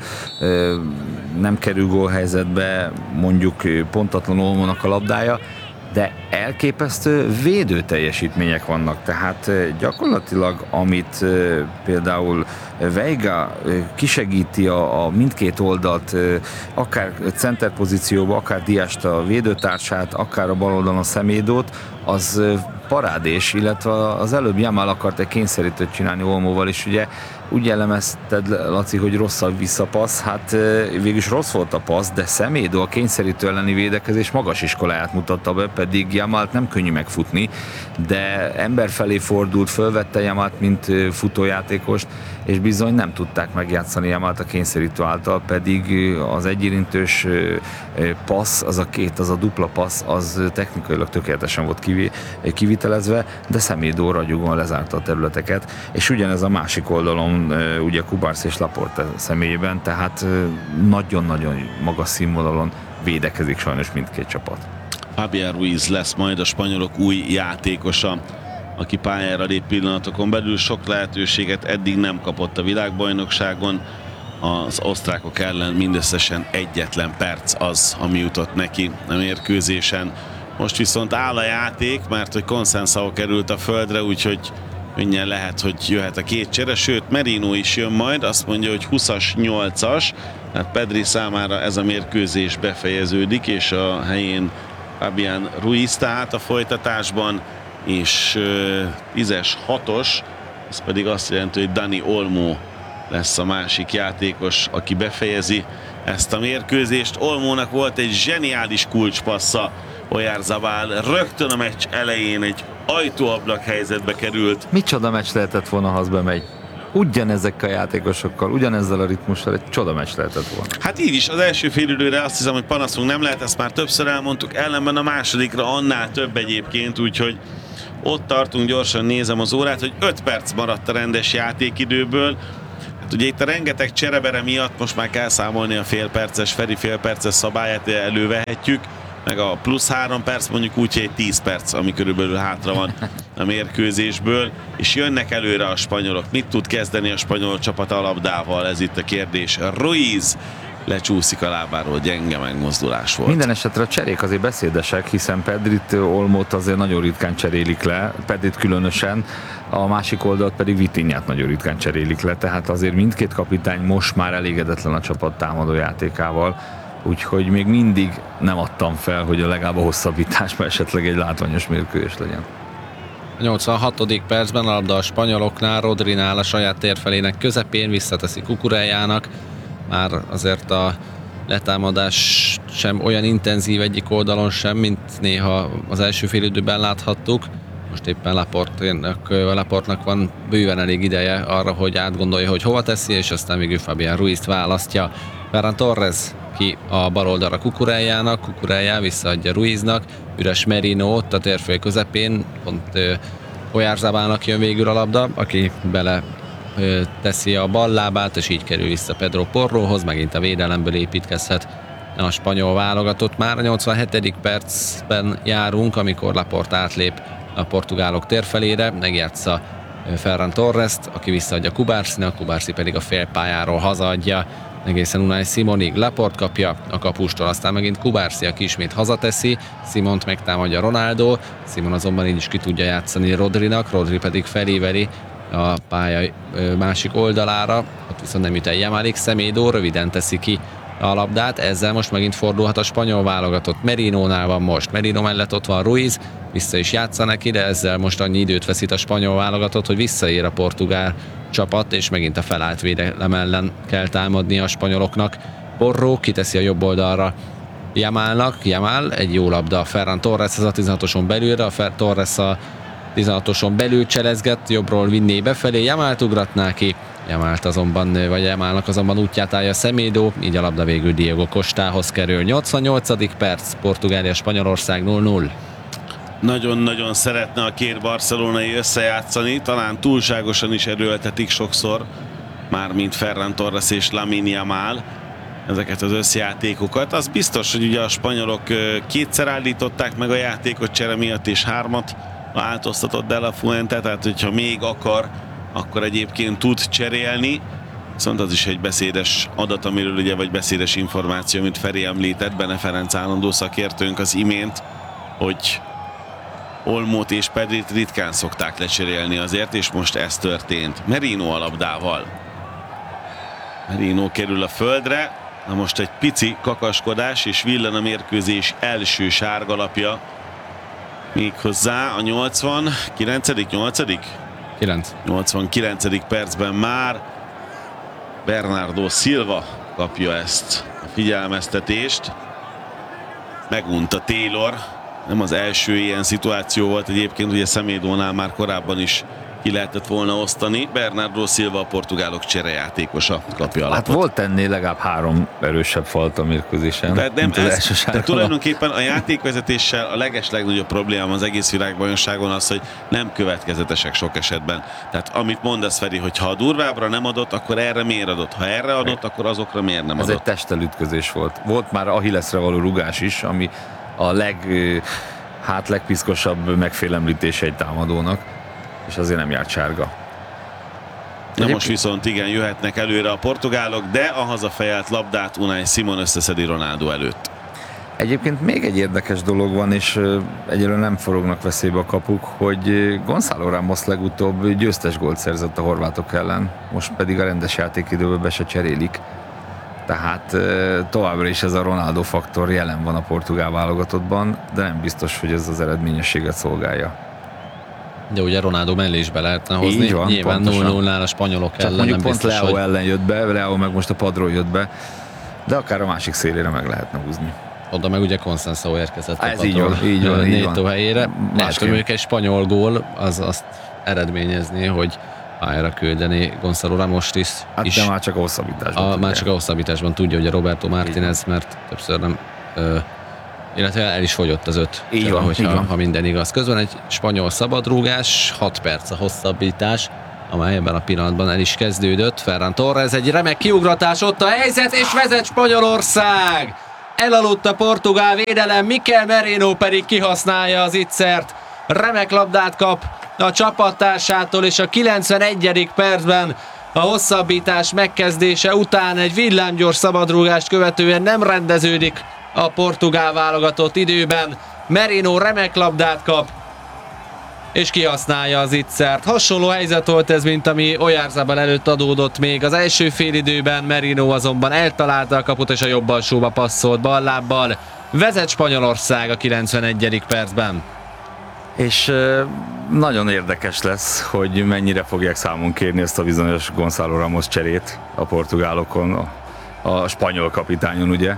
nem kerül gólhelyzetbe, mondjuk pontatlan Olmónak a labdája, de elképesztő védő teljesítmények vannak, tehát gyakorlatilag amit például Veiga kisegíti a, a mindkét oldalt, akár center pozícióba, akár Diast a védőtársát, akár a bal oldalon Semédót, az parádés, illetve az előbb Yamal akart egy kényszerítőt csinálni Olmóval, és ugye úgy jellemezted, Laci, hogy rossz a visszapassz, hát végülis rossz volt a passz, de Semedo a kényszerítő elleni védekezés magas iskoláját mutatta be, pedig Yamalt nem könnyű megfutni, de ember felé fordult, fölvette Yamalt, mint futójátékost, és bizony nem tudták megjátszani Yamalt a kényszerítő által, pedig az egyérintős passz, az a két, az a dupla passz, az technikailag tökéletesen volt kivitelezve, de Semedo ragyogóan lezárta a területeket, és ugyanez a másik oldalon ugye Kubarsi és Laporte személyében, tehát nagyon-nagyon magas színvonalon védekezik sajnos mindkét csapat. Fabián Ruiz lesz majd a spanyolok új játékosa, aki pályára lép pillanatokon belül. Sok lehetőséget eddig nem kapott a világbajnokságon. Az osztrákok ellen mindösszesen egyetlen perc az, ami jutott neki a mérkőzésen. Most viszont áll a játék, mert hogy Conceição került a földre, úgyhogy könnyen lehet, hogy jöhet a két csere, sőt Merino is jön majd, azt mondja, hogy húszas, nyolcas, tehát Pedri számára ez a mérkőzés befejeződik, és a helyén Fabián Ruiz tehát a folytatásban, és tízes, hatos, ez pedig azt jelenti, hogy Dani Olmo lesz a másik játékos, aki befejezi ezt a mérkőzést. Olmónak volt egy zseniális kulcspassza, Oyarzabal rögtön a meccs elején egy ajtóablak helyzetbe került. Micsoda meccs lehetett volna, ha az bemegy? ugyanezekkel a játékosokkal, ugyanezzel a ritmussal egy csoda meccs lehetett volna. Hát így is, az első félidőre azt hiszem, hogy panaszunk nem lehet, ezt már többször elmondtuk, ellenben a másodikra annál több egyébként, úgyhogy ott tartunk, gyorsan nézem az órát, hogy öt perc maradt a rendes játékidőből. Hát ugye itt a rengeteg cserebere miatt most már kell számolni a félperces, Feri félperces szabályát, elővehetjük, meg a plusz három perc, mondjuk úgy, hogy egy tíz perc, ami körülbelül hátra van a mérkőzésből, és jönnek előre a spanyolok. Mit tud kezdeni a spanyol csapat a labdával? Ez itt a kérdés. Ruiz lecsúszik a lábáról, gyenge megmozdulás volt. Minden esetre a cserék azért beszédesek, hiszen Pedrit, Olmót azért nagyon ritkán cserélik le, Pedrit különösen, a másik oldalt pedig Vitinhát nagyon ritkán cserélik le, tehát azért mindkét kapitány most már elégedetlen a csapat támadó játékával, úgyhogy még mindig nem adtam fel, hogy a legalább a hosszabbításban esetleg egy látványos mérkőzés legyen. A nyolcvanhatodik percben a labda a spanyoloknál, Rodrinál a saját térfelének közepén visszateszi Cucurejának. Már azért a letámadás sem olyan intenzív egyik oldalon sem, mint néha az első fél időben láthattuk. Most éppen Laportnak, Laportnak van bőven elég ideje arra, hogy átgondolja, hogy hova teszi, és aztán végül Fabián Ruizt választja. Ferran Torres ki a bal oldalra Cucurejának, Cucurella visszaadja Ruiznak, üres Merino ott a térfél közepén, pont Oyarzabálnak jön végül a labda, aki bele ö, teszi a bal lábát, és így kerül vissza Pedro Porrohoz, megint a védelemből építkezhet a spanyol válogatott. Már a nyolcvanhetedik percben járunk, amikor Laporte átlép a portugálok térfelére, megjátsza Ferran Torrest, aki visszaadja Kubarsinak, Kubarsi pedig a félpályáról hazaadja egészen Unai Simonig. Laporte kapja a kapustól, aztán megint Kubarsi, aki ismét hazateszi, Simont megtámadja Ronaldo, Simon azonban így is ki tudja játszani Rodrinak, Rodri pedig feléveli a pálya másik oldalára, ott viszont nem jut el Jamalik, Semedo röviden teszi ki a labdát, ezzel most megint fordulhat a spanyol válogatott. Merinónál van most, Merino mellett ott van Ruiz, vissza is játszanak ide, ezzel most annyi időt veszít a spanyol válogatott, hogy visszaér a portugál csapat, és megint a felállt védelem ellen kell támadni a spanyoloknak. Porro kiteszi a jobb oldalra Yamalnak, Yamal, egy jó labda Ferran Torres az a tizenhatoson belülre, a Fer- Torres a tizenhatoson belül cselezget, jobbról vinné befelé, Yamalt ugratná ki, Yamalt azonban, vagy Yamalnak azonban útját állja Semedo, így a labda végül Diego Costához kerül. nyolcvannyolcadik perc, Portugália Spanyolország nulla nulla. Nagyon-nagyon szeretne a két barcelonai összejátszani, talán túlságosan is erőltetik sokszor, mármint Ferran Torres és Lamine Yamal ezeket az összjátékokat. Az biztos, hogy ugye a spanyolok kétszer állították meg a játékot csere miatt, és hármat változtatott De La Fuente, tehát hogyha még akar, akkor egyébként tud cserélni. Viszont az is egy beszédes adat, amiről ugye, vagy beszédes információ, amit Feri említett, Bene Ferenc állandó szakértőnk az imént, hogy Olmót és Pedrit ritkán szokták lecserélni azért, és most ez történt. Merino a labdával. Merino kerül a földre, na most egy pici kakaskodás, és villan a mérkőzés első sárgalapja. Méghozzá a nyolcvankilencedik nyolcadik kilenc nyolcvankilencedik percben már Bernardo Silva kapja ezt a figyelmeztetést. Megunta Taylor. Nem az első ilyen szituáció volt egyébként, ugye Semedónál már korábban is ki lehetett volna osztani. Bernardo Silva, a portugálok cserejátékosa kapja a lapot. Hát volt ennél legalább három erősebb falt a mérkőzésen. De, nem, ez, de tulajdonképpen a a játékvezetéssel a leges legnagyobb probléma az egész világbajnokságon az, hogy nem következetesek sok esetben. Tehát amit mondasz, Feri, hogy ha a durvábbra nem adott, akkor erre miért adott? Ha erre adott, akkor azokra miért nem Ez adott? egy testtelütközés volt. Volt már Achillesre való rugás is, ami a leg, hát legpiszkosabb megfélemlítése egy támadónak, és azért nem járt sárga. Na most viszont igen, jöhetnek előre a portugálok, de a hazafejelt labdát Unai Simon összeszedi Ronaldo előtt. Egyébként még egy érdekes dolog van, és egyelőre nem forognak veszélybe a kapuk, hogy Gonzalo Ramos legutóbb győztes gólt szerzett a horvátok ellen, most pedig a rendes játékidőben be se cserélik. Tehát továbbra is ez a Ronaldo faktor jelen van a portugál válogatottban, de nem biztos, hogy ez az eredményességet szolgálja. De ugye Ronaldo mellé is be lehetne hozni. Így van, nyilván nulla nullnál a spanyolok Csak ellen mondjuk nem pont biztos, Leo hogy... ellen jött be, Leo meg most a padról jött be, de akár a másik szélére meg lehetne húzni. Oda meg ugye Consenso érkezett a Ez így van, így van, így Neto van. helyére. Lehet, hogy Másként. mondjuk egy spanyol gól az azt eredményezni, hogy pályára küldeni Gonzalo Ramost is. Hát is de már csak a hosszabbításban. A, már csak a hosszabbításban tudja, hogy a Roberto Martínez, mert többször nem, ö, illetve el is fogyott az öt, Így van, hogyha, így van. ha minden igaz. Közben egy spanyol szabadrúgás, hat perc a hosszabbítás, amely ebben a pillanatban el is kezdődött. Ferran Torres, egy remek kiugratás, ott a helyzet, és vezet Spanyolország! Elaludt a portugál védelem, Mikel Merino pedig kihasználja az ittszert. Remek labdát kap a csapattársától, és a kilencvenegyedik percben a hosszabbítás megkezdése után egy villámgyors szabadrúgást követően nem rendeződik a portugál válogatott időben. Merino remek labdát kap, és kihasználja az ittszert. Hasonló helyzet volt ez, mint ami Oyarzabal előtt adódott még az első félidőben. Merino azonban eltalálta a kaput, és a jobb alsóba passzolt ballábbal. Vezet Spanyolország a kilencvenegyedik percben. És nagyon érdekes lesz, hogy mennyire fogják számon kérni ezt a bizonyos Gonzalo Ramos cserét a portugálokon, a, a spanyol kapitányon, ugye?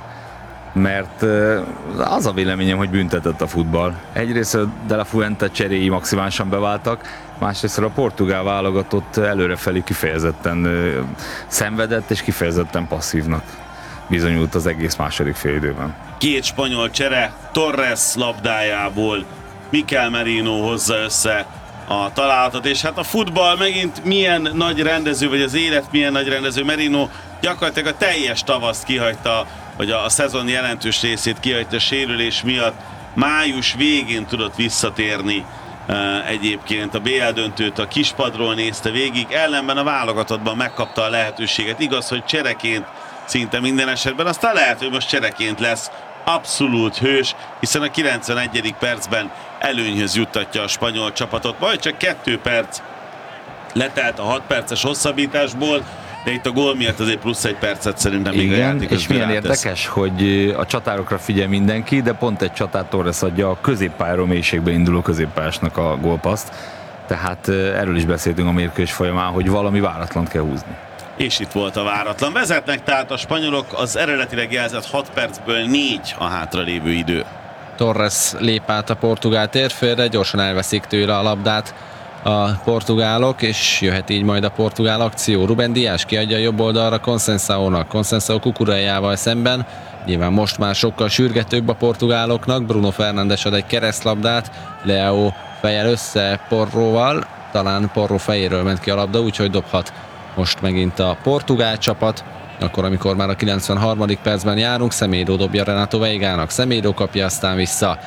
Mert az a véleményem, hogy büntetett a futball. Egyrészt De La Fuente cseréi maximálisan beváltak, másrészt a portugál válogatott előrefelé kifejezetten szenvedett és kifejezetten passzívnak bizonyult az egész második félidőben. Két spanyol csere, Torres labdájából Mikel Merino hozza össze a találatot, és hát a futball megint milyen nagy rendező, vagy az élet milyen nagy rendező. Merino gyakorlatilag a teljes tavaszt kihagyta, vagy a, a szezon jelentős részét kihagyta sérülés miatt. Május végén tudott visszatérni e, egyébként a bé el döntőt a kispadról nézte végig, ellenben a válogatottban megkapta a lehetőséget. Igaz, hogy csereként szinte minden esetben, aztán lehet, hogy most csereként lesz abszolút hős, hiszen a kilencvenegyedik percben előnyhöz juttatja a spanyol csapatot. Majd csak kettő perc letelt a hat perces hosszabbításból, de itt a gól miatt azért plusz egy percet szerintem még a játék. És milyen érdekes, hogy a csatárokra figyel mindenki, de pont egy csatár Torres adja a középpályáról mélységbe induló középpályásnak a gólpaszt. Tehát erről is beszéltünk a mérkőzés folyamán, hogy valami váratlant kell húzni. És itt volt a váratlan. Vezetnek tehát a spanyolok, az eredetileg jelzett hat percből négy a hátralévő idő. Torres lép át a portugál térfélre, gyorsan elveszik tőle a labdát a portugálok, és jöhet így majd a portugál akció. Ruben Dias kiadja a jobb oldalra Conceiçãónak, Conceição Cucureljával szemben. Nyilván most már sokkal sürgetőbb a portugáloknak. Bruno Fernandes ad egy keresztlabdát, Leao fejel össze Porróval, talán Porró fejéről ment ki a labda, úgyhogy dobhat most megint a portugál csapat. Akkor, amikor már a kilencvenharmadik percben járunk, Semedo dobja Renato Veigának, Semedo kapja aztán vissza.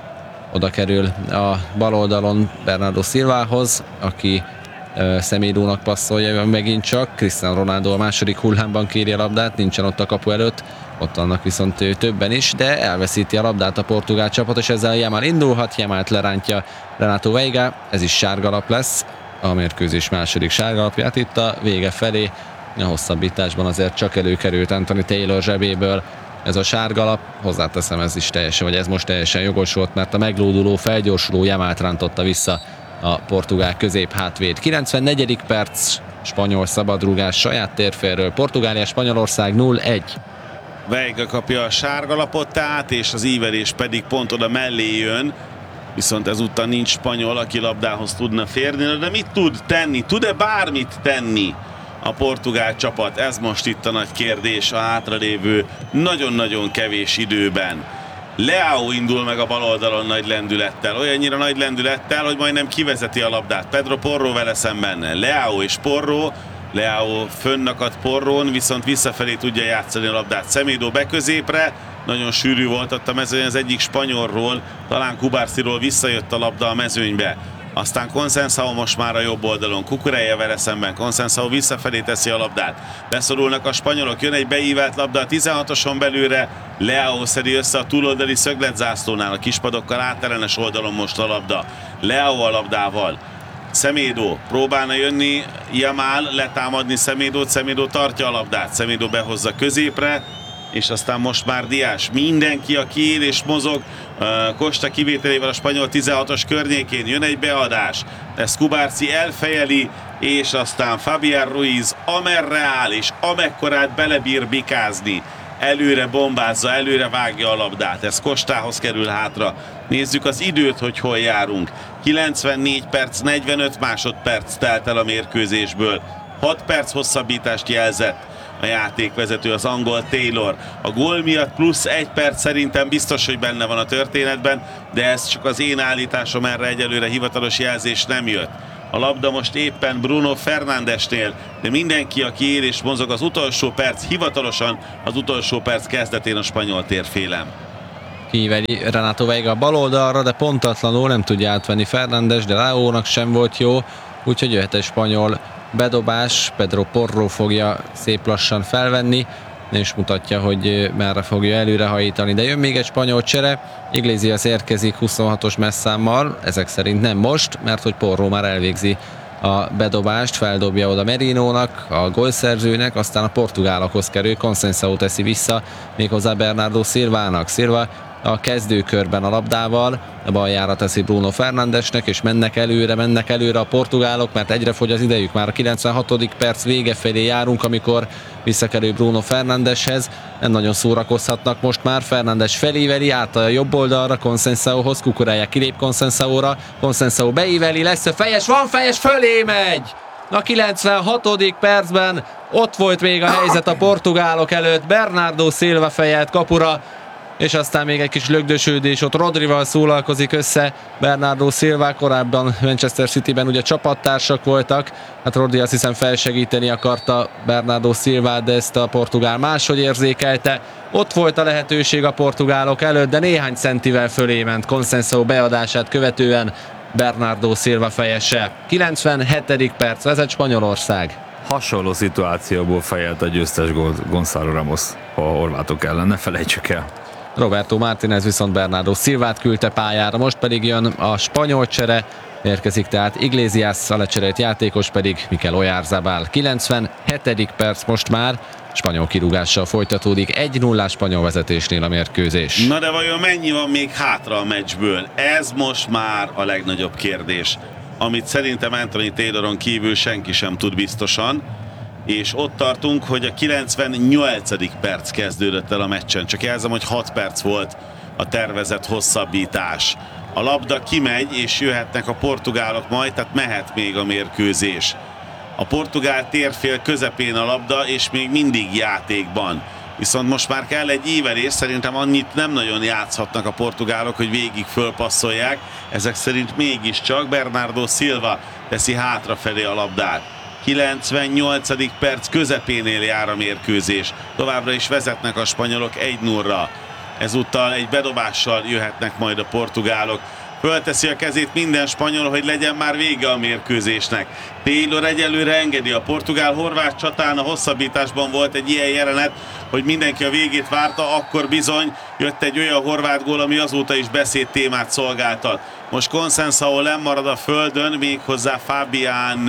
Oda kerül a bal oldalon Bernardo Silvához, aki uh, Semedónak passzolja megint csak. Cristiano Ronaldo a második hullámban kéri a labdát, nincsen ott a kapu előtt, ott annak viszont ő többen is, de elveszíti a labdát a portugál csapat, és ezzel Yamal indulhat, Yamalt lerántja Renato Veiga, ez is sárgalap lesz, a mérkőzés második sárgalapját itt a vége felé. A hosszabbításban azért csak előkerült Anthony Taylor zsebéből ez a sárgalap. Hozzáteszem, ez is teljesen, vagy ez most teljesen jogos volt, mert a meglóduló, felgyorsuló Yamalt rántotta vissza a portugál közép hátvéd. kilencvennegyedik perc, spanyol szabadrúgás saját térfélről. Portugália, Spanyolország nulla egy. Veiga kapja a sárgalapot tehát, és az ívelés pedig pont oda mellé jön. Viszont ezúttal nincs spanyol, aki labdához tudna férni, de mit tud tenni? Tud-e bármit tenni a portugál csapat? Ez most itt a nagy kérdés a hátralévő nagyon-nagyon kevés időben. Leao indul meg a bal oldalon nagy lendülettel, olyannyira nagy lendülettel, hogy majdnem kivezeti a labdát. Pedro Porro vele szemben. Leao és Porro. Leao fönnakadt Porrón, viszont visszafelé tudja játszani a labdát. Semedo beközépre, nagyon sűrű volt ott a mezőny az egyik spanyolról, talán Kubarsiról visszajött a labda a mezőnybe. Aztán Conceição most már a jobb oldalon, Cucurella vele szemben, Conceição visszafelé teszi a labdát. Beszorulnak a spanyolok, jön egy beívelt labda a tizenhatoson belőle, Leao szedi össze a túloldali szögletzászlónál, a kispadokkal átelenes oldalon most a labda. Leao a labdával. Semedo próbálna jönni, Yamal letámadni Semedót, Semedo tartja a labdát, Semedo behozza középre, és aztán most már Dias. Mindenki, aki él és mozog, Costa kivételével a spanyol tizenhatos környékén, jön egy beadás, ezt Kubarsi elfejeli, és aztán Fabián Ruiz amerre áll, és amekkorát belebír bikázni előre bombázza, előre vágja a labdát. Ez Kostához kerül hátra. Nézzük az időt, hogy hol járunk. kilencvennégy perc, negyvenöt másodperc telt el a mérkőzésből. hat perc hosszabbítást jelzett a játékvezető, az angol Taylor. A gól miatt plusz egy perc szerintem biztos, hogy benne van a történetben, de ez csak az én állításom, erre egyelőre hivatalos jelzés nem jött. A labda most éppen Bruno Fernándesnél, de mindenki, aki él és mozog, az utolsó perc, hivatalosan az utolsó perc kezdetén a spanyol térfélem. Kíveli Renato Veiga a bal oldalra, de pontatlanul nem tudja átvenni Fernández, de Leónak sem volt jó, úgyhogy jöhet egy spanyol bedobás. Pedro Porro fogja szép lassan felvenni, és mutatja, hogy merre fogja előrehajítani. De jön még egy spanyol csere, Iglesias érkezik huszonhatos messzámmal, ezek szerint nem most, mert hogy Porro már elvégzi a bedobást, feldobja oda Merinónak, a gólszerzőnek, aztán a portugálokhoz kerül, Conceição teszi vissza, méghozzá Bernardo Silvának. Silva a kezdőkörben a labdával, a baljára teszi Bruno Fernándesnek, és mennek előre, mennek előre a portugálok, mert egyre fogy az idejük. Már a kilencvenhatodik perc vége felé járunk, amikor visszakerül Bruno Fernándeshez. Nem nagyon szórakozhatnak most már. Fernández felíveli, át a jobb oldalra Conceiçãohoz, Cucurella kilép Conceiçãóra, Conceição beíveli, lesz a fejes, van fejes, fölé megy! A kilencvenhatodik percben ott volt még a helyzet a portugálok előtt, Bernardo Silva fejelt kapura, és aztán még egy kis lögdösődés, ott Rodrival szólalkozik össze Bernardo Silva, korábban Manchester Cityben ugye csapattársak voltak, hát Rodri azt hiszem felsegíteni akarta Bernardo Silvát, de ezt a portugál máshogy érzékelte. Ott volt a lehetőség a portugálok előtt, de néhány centivel fölé ment Conceição beadását követően Bernardo Silva fejese. kilencvenhetedik perc, vezet Spanyolország. Hasonló szituációból fejelt a győztes gólt Gonzalo Ramos a horvátok ellen, ne felejtsük el. Roberto Martínez viszont Bernardo Silvát küldte pályára, most pedig jön a spanyol csere, érkezik tehát Iglesias, a lecserélt játékos pedig Mikel Oyarzabal. kilencvenhetedik perc most már, spanyol kirúgással folytatódik, egy nullás spanyol vezetésnél a mérkőzés. Na de vajon mennyi van még hátra a meccsből? Ez most már a legnagyobb kérdés, amit szerintem Anthony Tayloron kívül senki sem tud biztosan, és ott tartunk, hogy a kilencvennyolcadik perc kezdődött el a meccsen. Csak jelzem, hogy hat perc volt a tervezett hosszabbítás. A labda kimegy, és jöhetnek a portugálok majd, tehát mehet még a mérkőzés. A portugál térfél közepén a labda, és még mindig játékban. Viszont most már kell egy ívelés, szerintem annyit nem nagyon játszhatnak a portugálok, hogy végig fölpasszolják. Ezek szerint mégiscsak Bernardo Silva teszi hátrafelé a labdát. kilencvennyolcadik perc közepénél jár a mérkőzés. Továbbra is vezetnek a spanyolok egy nullra. Ezúttal egy bedobással jöhetnek majd a portugálok. Fölteszi a kezét minden spanyol, hogy legyen már vége a mérkőzésnek. Taylor egyelőre engedi. A portugál-horvát csatán a hosszabbításban volt egy ilyen jelenet, hogy mindenki a végét várta, akkor bizony jött egy olyan horvát gól, ami azóta is beszédtémát szolgáltat. Most Conceição lemarad a földön, méghozzá Fabián...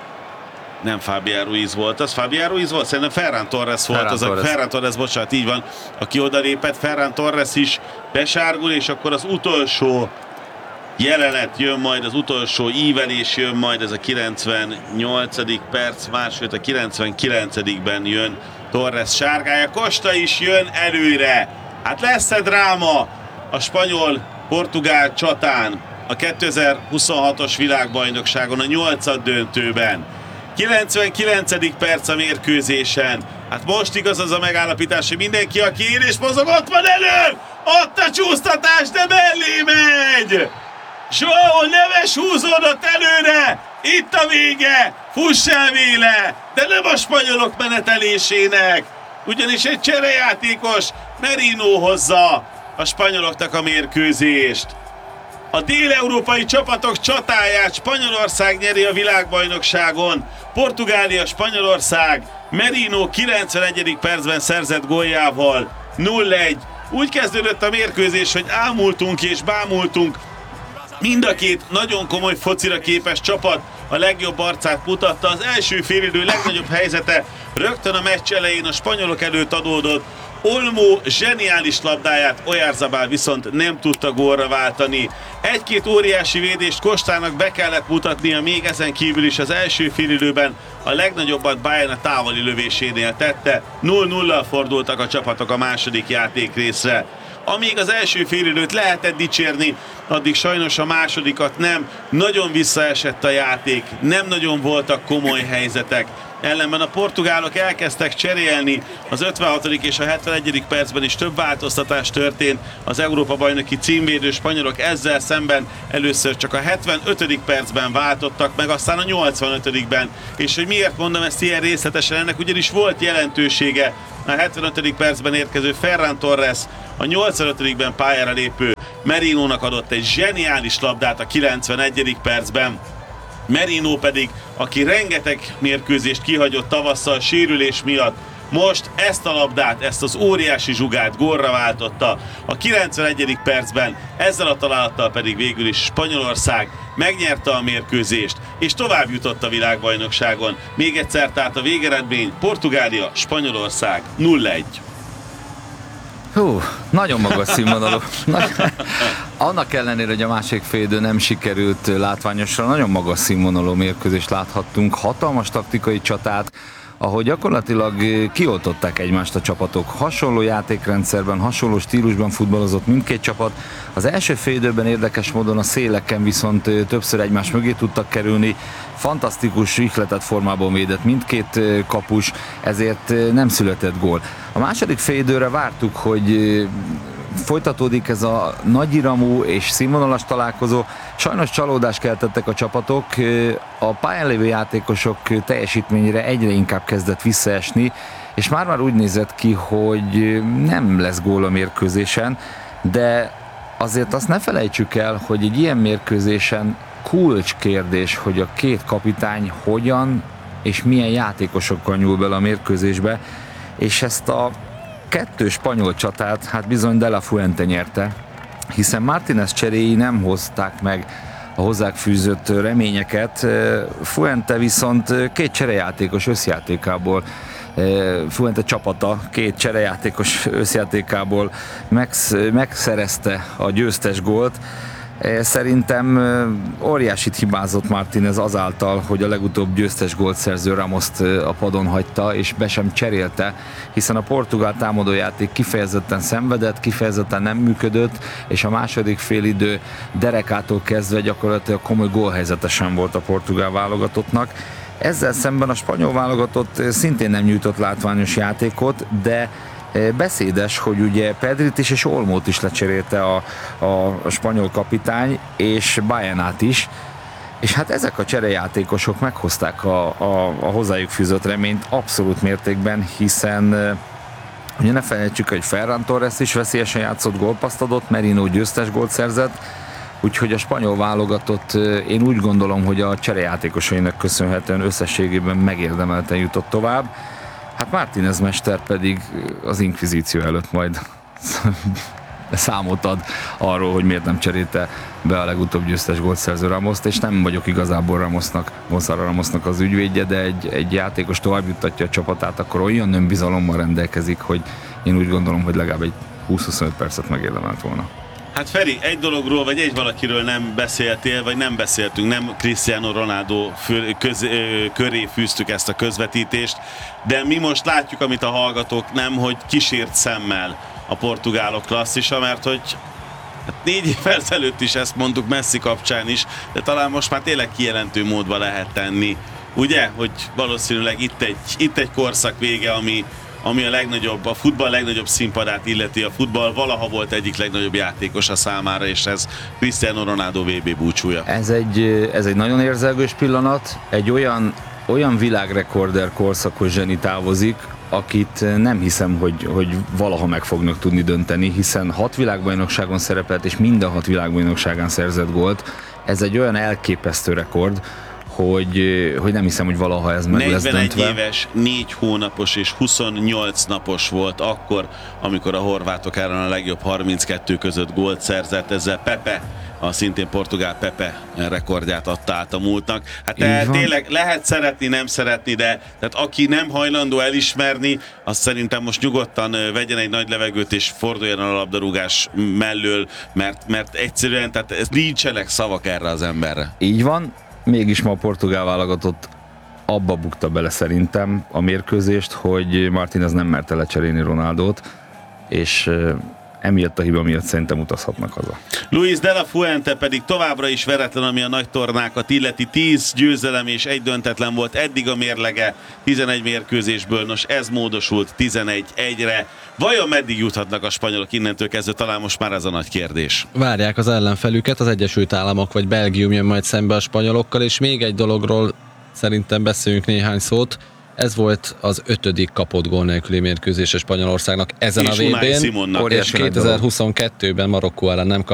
Nem Fabián Ruiz volt, az Fabián Ruiz volt? Szerintem Ferran Torres volt, Ferran az Torres. a Ferran Torres, bocsánat, így van, aki odalépett. Ferran Torres is besárgul, és akkor az utolsó jelenet jön majd, az utolsó ívelés jön majd, ez a kilencvennyolcadik perc, másfél a kilencvenkilencedikben jön Torres sárgája. Costa is jön előre. Hát lesz-e dráma a spanyol-portugál csatán a kétezer-huszonhatos világbajnokságon, a nyolcad döntőben? kilencvenkilencedik perc a mérkőzésen. Hát most igaz az a megállapítás, hogy mindenki, aki él és mozog, ott van elő! Ott a csúsztatás, de mellé megy! Joao Neves húzódott előre! Itt a vége! Fuss el véle! De nem a spanyolok menetelésének! Ugyanis egy cserejátékos Merino hozza a spanyoloknak a mérkőzést. A dél-európai csapatok csatáját Spanyolország nyeri a világbajnokságon. Portugália, Spanyolország, Merino kilencvenegyedik percben szerzett góljával nulla egy. Úgy kezdődött a mérkőzés, hogy ámultunk és bámultunk. Mind a két nagyon komoly focira képes csapat a legjobb arcát mutatta. Az első félidő legnagyobb helyzete rögtön a meccs elején a spanyolok előtt adódott. Olmo zseniális labdáját Oyarzabal viszont nem tudta gólra váltani. Egy-két óriási védést Kostának be kellett mutatnia, még ezen kívül is az első félidőben a legnagyobbat Bayern a távoli lövésénél tette. nulla nulla fordultak a csapatok a második játékrészre. Amíg az első félidőt lehetett dicsérni, addig sajnos a másodikat nem. Nagyon visszaesett a játék, nem nagyon voltak komoly helyzetek. Ellenben a portugálok elkezdtek cserélni, az ötvenhatodik és a hetvenegyedik percben is több változtatás történt. Az Európa-bajnoki címvédő spanyolok ezzel szemben először csak a hetvenötödik percben váltottak meg, aztán a nyolcvanötödikben. És hogy miért mondom ezt ilyen részletesen, ennek ugyanis volt jelentősége. A hetvenötödik percben érkező Ferran Torres a nyolcvanötödikben pályára lépő Merinónak adott egy zseniális labdát a kilencvenegyedik percben. Merino pedig, aki rengeteg mérkőzést kihagyott tavasszal sérülés miatt, most ezt a labdát, ezt az óriási zsugát gólra váltotta a kilencvenegyedik percben, ezzel a találattal pedig végül is Spanyolország megnyerte a mérkőzést, és tovább jutott a világbajnokságon. Még egyszer tehát a végeredmény Portugália, Spanyolország nulla egy. Hú, nagyon magas színvonalú. Annak ellenére, hogy a másik félidő nem sikerült látványosra, nagyon magas színvonalú mérkőzést láthattunk, hatalmas taktikai csatát, ahol gyakorlatilag kioltották egymást a csapatok. Hasonló játékrendszerben, hasonló stílusban futballozott mindkét csapat. Az első félidőben érdekes módon a széleken viszont többször egymás mögé tudtak kerülni. Fantasztikus ihletett formában védett mindkét kapus, ezért nem született gól. A második félidőre vártuk, hogy folytatódik ez a nagyiramú és színvonalas találkozó. Sajnos csalódást keltettek a csapatok, a pályán lévő játékosok teljesítményére egyre inkább kezdett visszaesni, és már-már úgy nézett ki, hogy nem lesz gól a mérkőzésen, de azért azt ne felejtsük el, hogy egy ilyen mérkőzésen kulcskérdés, hogy a két kapitány hogyan és milyen játékosokkal nyúl bele a mérkőzésbe, és ezt a kettő spanyol csatát hát bizony De La Fuente nyerte, hiszen Martínez cseréi nem hozták meg a hozzák fűzött reményeket. Fuente viszont két cserejátékos összjátékából, Fuente csapata két cserejátékos összjátékából megsz, megszerezte a győztes gólt. Szerintem óriásit hibázott Martínez azáltal, hogy a legutóbb győztes gólt szerző Ramoszt a padon hagyta, és be sem cserélte, hiszen a portugál támadójáték kifejezetten szenvedett, kifejezetten nem működött, és a második félidő derekától kezdve gyakorlatilag komoly gólhelyzete sem volt a portugál válogatottnak. Ezzel szemben a spanyol válogatott szintén nem nyújtott látványos játékot, de beszédes, hogy ugye Pedrit is és Olmót is lecserélte a, a, a spanyol kapitány, és Baenát is, és hát ezek a cserejátékosok meghozták a, a, a hozzájuk fűzött reményt abszolút mértékben, hiszen ugye ne felejtsük, hogy Ferran Torres is veszélyesen játszott, gólpasszt adott, Merino győztes gólt szerzett, úgyhogy a spanyol válogatott, én úgy gondolom, hogy a cserejátékosainak köszönhetően összességében megérdemelten jutott tovább. Hát Martínez mester pedig az inkvizíció előtt majd számot ad arról, hogy miért nem cserélte be a legutóbb győztes gólszerző Ramoszt, és nem vagyok igazából Ramosnak, Gonzalo Ramosnak az ügyvédje, de egy, egy játékos tovább juttatja a csapatát, akkor olyan önbizalommal rendelkezik, hogy én úgy gondolom, hogy legalább egy húsz-huszonöt percet megérdemelt volna. Hát Feri, egy dologról, vagy egy valakiről nem beszéltél, vagy nem beszéltünk, nem Cristiano Ronaldo fő, köz, köré fűztük ezt a közvetítést, de mi most látjuk, amit a hallgatók nem, hogy kísért szemmel a portugálok klasszisa, mert hogy hát négy évvel ezelőtt is ezt mondtuk Messi kapcsán is, de talán most már tényleg kijelentő módba lehet tenni, ugye, hogy valószínűleg itt egy, itt egy korszak vége, ami ami a legnagyobb, a futball legnagyobb színpadát illeti. A futball valaha volt egyik legnagyobb játékosa számára, és ez Cristiano Ronaldo vé bé búcsúja. Ez egy, ez egy nagyon érzelgős pillanat, egy olyan, olyan világrekorder korszakos zseni távozik, akit nem hiszem, hogy, hogy valaha meg fognak tudni dönteni, hiszen hat világbajnokságon szerepelt, és minden hat világbajnokságán szerzett gólt. Ez egy olyan elképesztő rekord, hogy, hogy nem hiszem, hogy valaha ez meg lesz negyvenegy döntve. éves, négy hónapos és huszonnyolc napos volt akkor, amikor a horvátok ellen a legjobb harminckettő között gólt szerzett, ezzel Pepe, a szintén portugál Pepe rekordját adta át a múltnak. Hát te, tényleg lehet szeretni, nem szeretni, de tehát aki nem hajlandó elismerni, azt szerintem most nyugodtan vegyen egy nagy levegőt és forduljon a labdarúgás mellől, mert, mert egyszerűen tehát ez nincsenek szavak erre az emberre. Így van, mégis ma a portugál válogatott abba bukta bele szerintem a mérkőzést, hogy Martínez nem merte lecserélni Ronaldót, és emiatt a hiba miatt szerintem utazhatnak haza. Luis de la Fuente pedig továbbra is veretlen, ami a nagy tornákat illeti. tíz győzelem és egy döntetlen volt eddig a mérlege tizenegy mérkőzésből, nos ez módosult tizenegy egyre. Vajon meddig juthatnak a spanyolok innentől kezdve? Talán most már ez a nagy kérdés. Várják az ellenfelüket, az Egyesült Államok vagy Belgium jön majd szembe a spanyolokkal, és még egy dologról szerintem beszéljünk néhány szót. Ez volt az ötödik kapott gól nélküli mérkőzés a Spanyolországnak ezen És a vé bén, Unai Simonnak. és kétezer-huszonkettőben Marokkó ellen nem